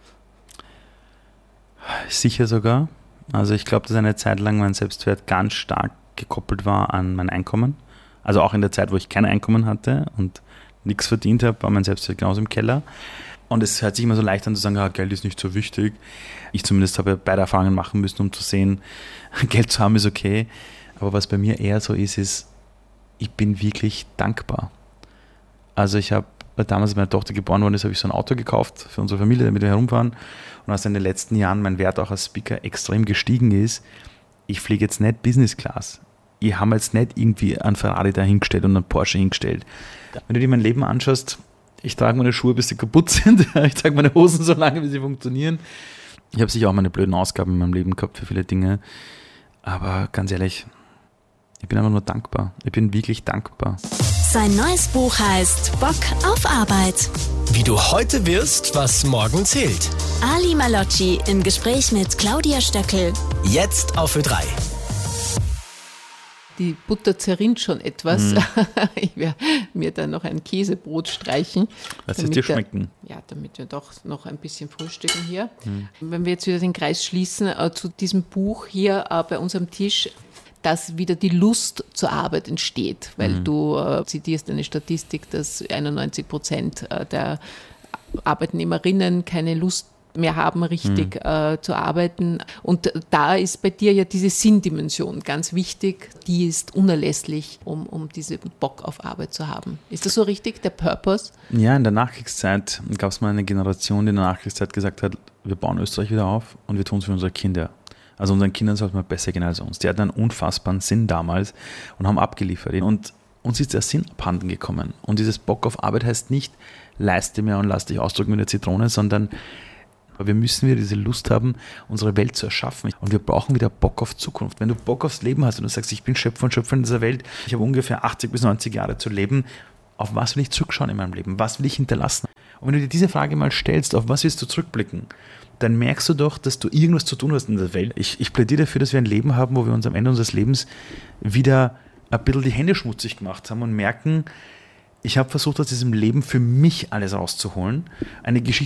Sicher sogar. Also ich glaube, dass eine Zeit lang mein Selbstwert ganz stark gekoppelt war an mein Einkommen. Also auch in der Zeit, wo ich kein Einkommen hatte und nichts verdient habe, war mein Selbstwert genauso im Keller. Und es hört sich immer so leicht an zu sagen, Geld ist nicht so wichtig. Ich zumindest habe beide Erfahrungen machen müssen, um zu sehen, Geld zu haben ist okay. Aber was bei mir eher so ist, ich bin wirklich dankbar. Also ich habe damals, als meine Tochter geboren worden ist, habe ich so ein Auto gekauft für unsere Familie, damit wir herumfahren. Und als in den letzten Jahren mein Wert auch als Speaker extrem gestiegen ist, ich fliege jetzt nicht Business Class. Ich habe jetzt nicht irgendwie einen Ferrari dahingestellt und einen Porsche hingestellt. Wenn du dir mein Leben anschaust, ich trage meine Schuhe, bis sie kaputt sind. Ich trage meine Hosen so lange, bis sie funktionieren. Ich habe sicher auch meine blöden Ausgaben in meinem Leben gehabt für viele Dinge. Aber ganz ehrlich, ich bin einfach nur dankbar. Ich bin wirklich dankbar. Sein neues Buch heißt Bock auf Arbeit. Wie du heute wirst, was morgen zählt. Ali Malocci im Gespräch mit Claudia Stöckel. Jetzt auf Ö3. Die Butter zerrinnt schon etwas. Ich werde mir dann noch ein Käsebrot streichen. Lass es dir schmecken. Ja, damit wir doch noch ein bisschen frühstücken hier. Wenn wir jetzt wieder den Kreis schließen zu diesem Buch hier bei unserem Tisch, dass wieder die Lust zur Arbeit entsteht, weil du zitierst eine Statistik, dass 91% der Arbeitnehmerinnen keine Lust mehr haben, richtig zu arbeiten. Und da ist bei dir ja diese Sinndimension ganz wichtig. Die ist unerlässlich, um diesen Bock auf Arbeit zu haben. Ist das so richtig, der Purpose? Ja, in der Nachkriegszeit gab es mal eine Generation, die in der Nachkriegszeit gesagt hat, wir bauen Österreich wieder auf und wir tun es für unsere Kinder. Also unseren Kindern sollte man besser gehen als uns. Die hatten einen unfassbaren Sinn damals und haben abgeliefert. Und uns ist der Sinn abhanden gekommen. Und dieses Bock auf Arbeit heißt nicht, leiste mehr und lass dich ausdrücken mit der Zitrone, sondern wir müssen wieder diese Lust haben, unsere Welt zu erschaffen. Und wir brauchen wieder Bock auf Zukunft. Wenn du Bock aufs Leben hast und du sagst, ich bin Schöpfer und Schöpfer in dieser Welt, ich habe ungefähr 80 bis 90 Jahre zu leben, auf was will ich zurückschauen in meinem Leben? Was will ich hinterlassen? Und wenn du dir diese Frage mal stellst, auf was willst du zurückblicken, dann merkst du doch, dass du irgendwas zu tun hast in der Welt. Ich plädiere dafür, dass wir ein Leben haben, wo wir uns am Ende unseres Lebens wieder ein bisschen die Hände schmutzig gemacht haben und merken, ich habe versucht, aus diesem Leben für mich alles rauszuholen. Eine Geschichte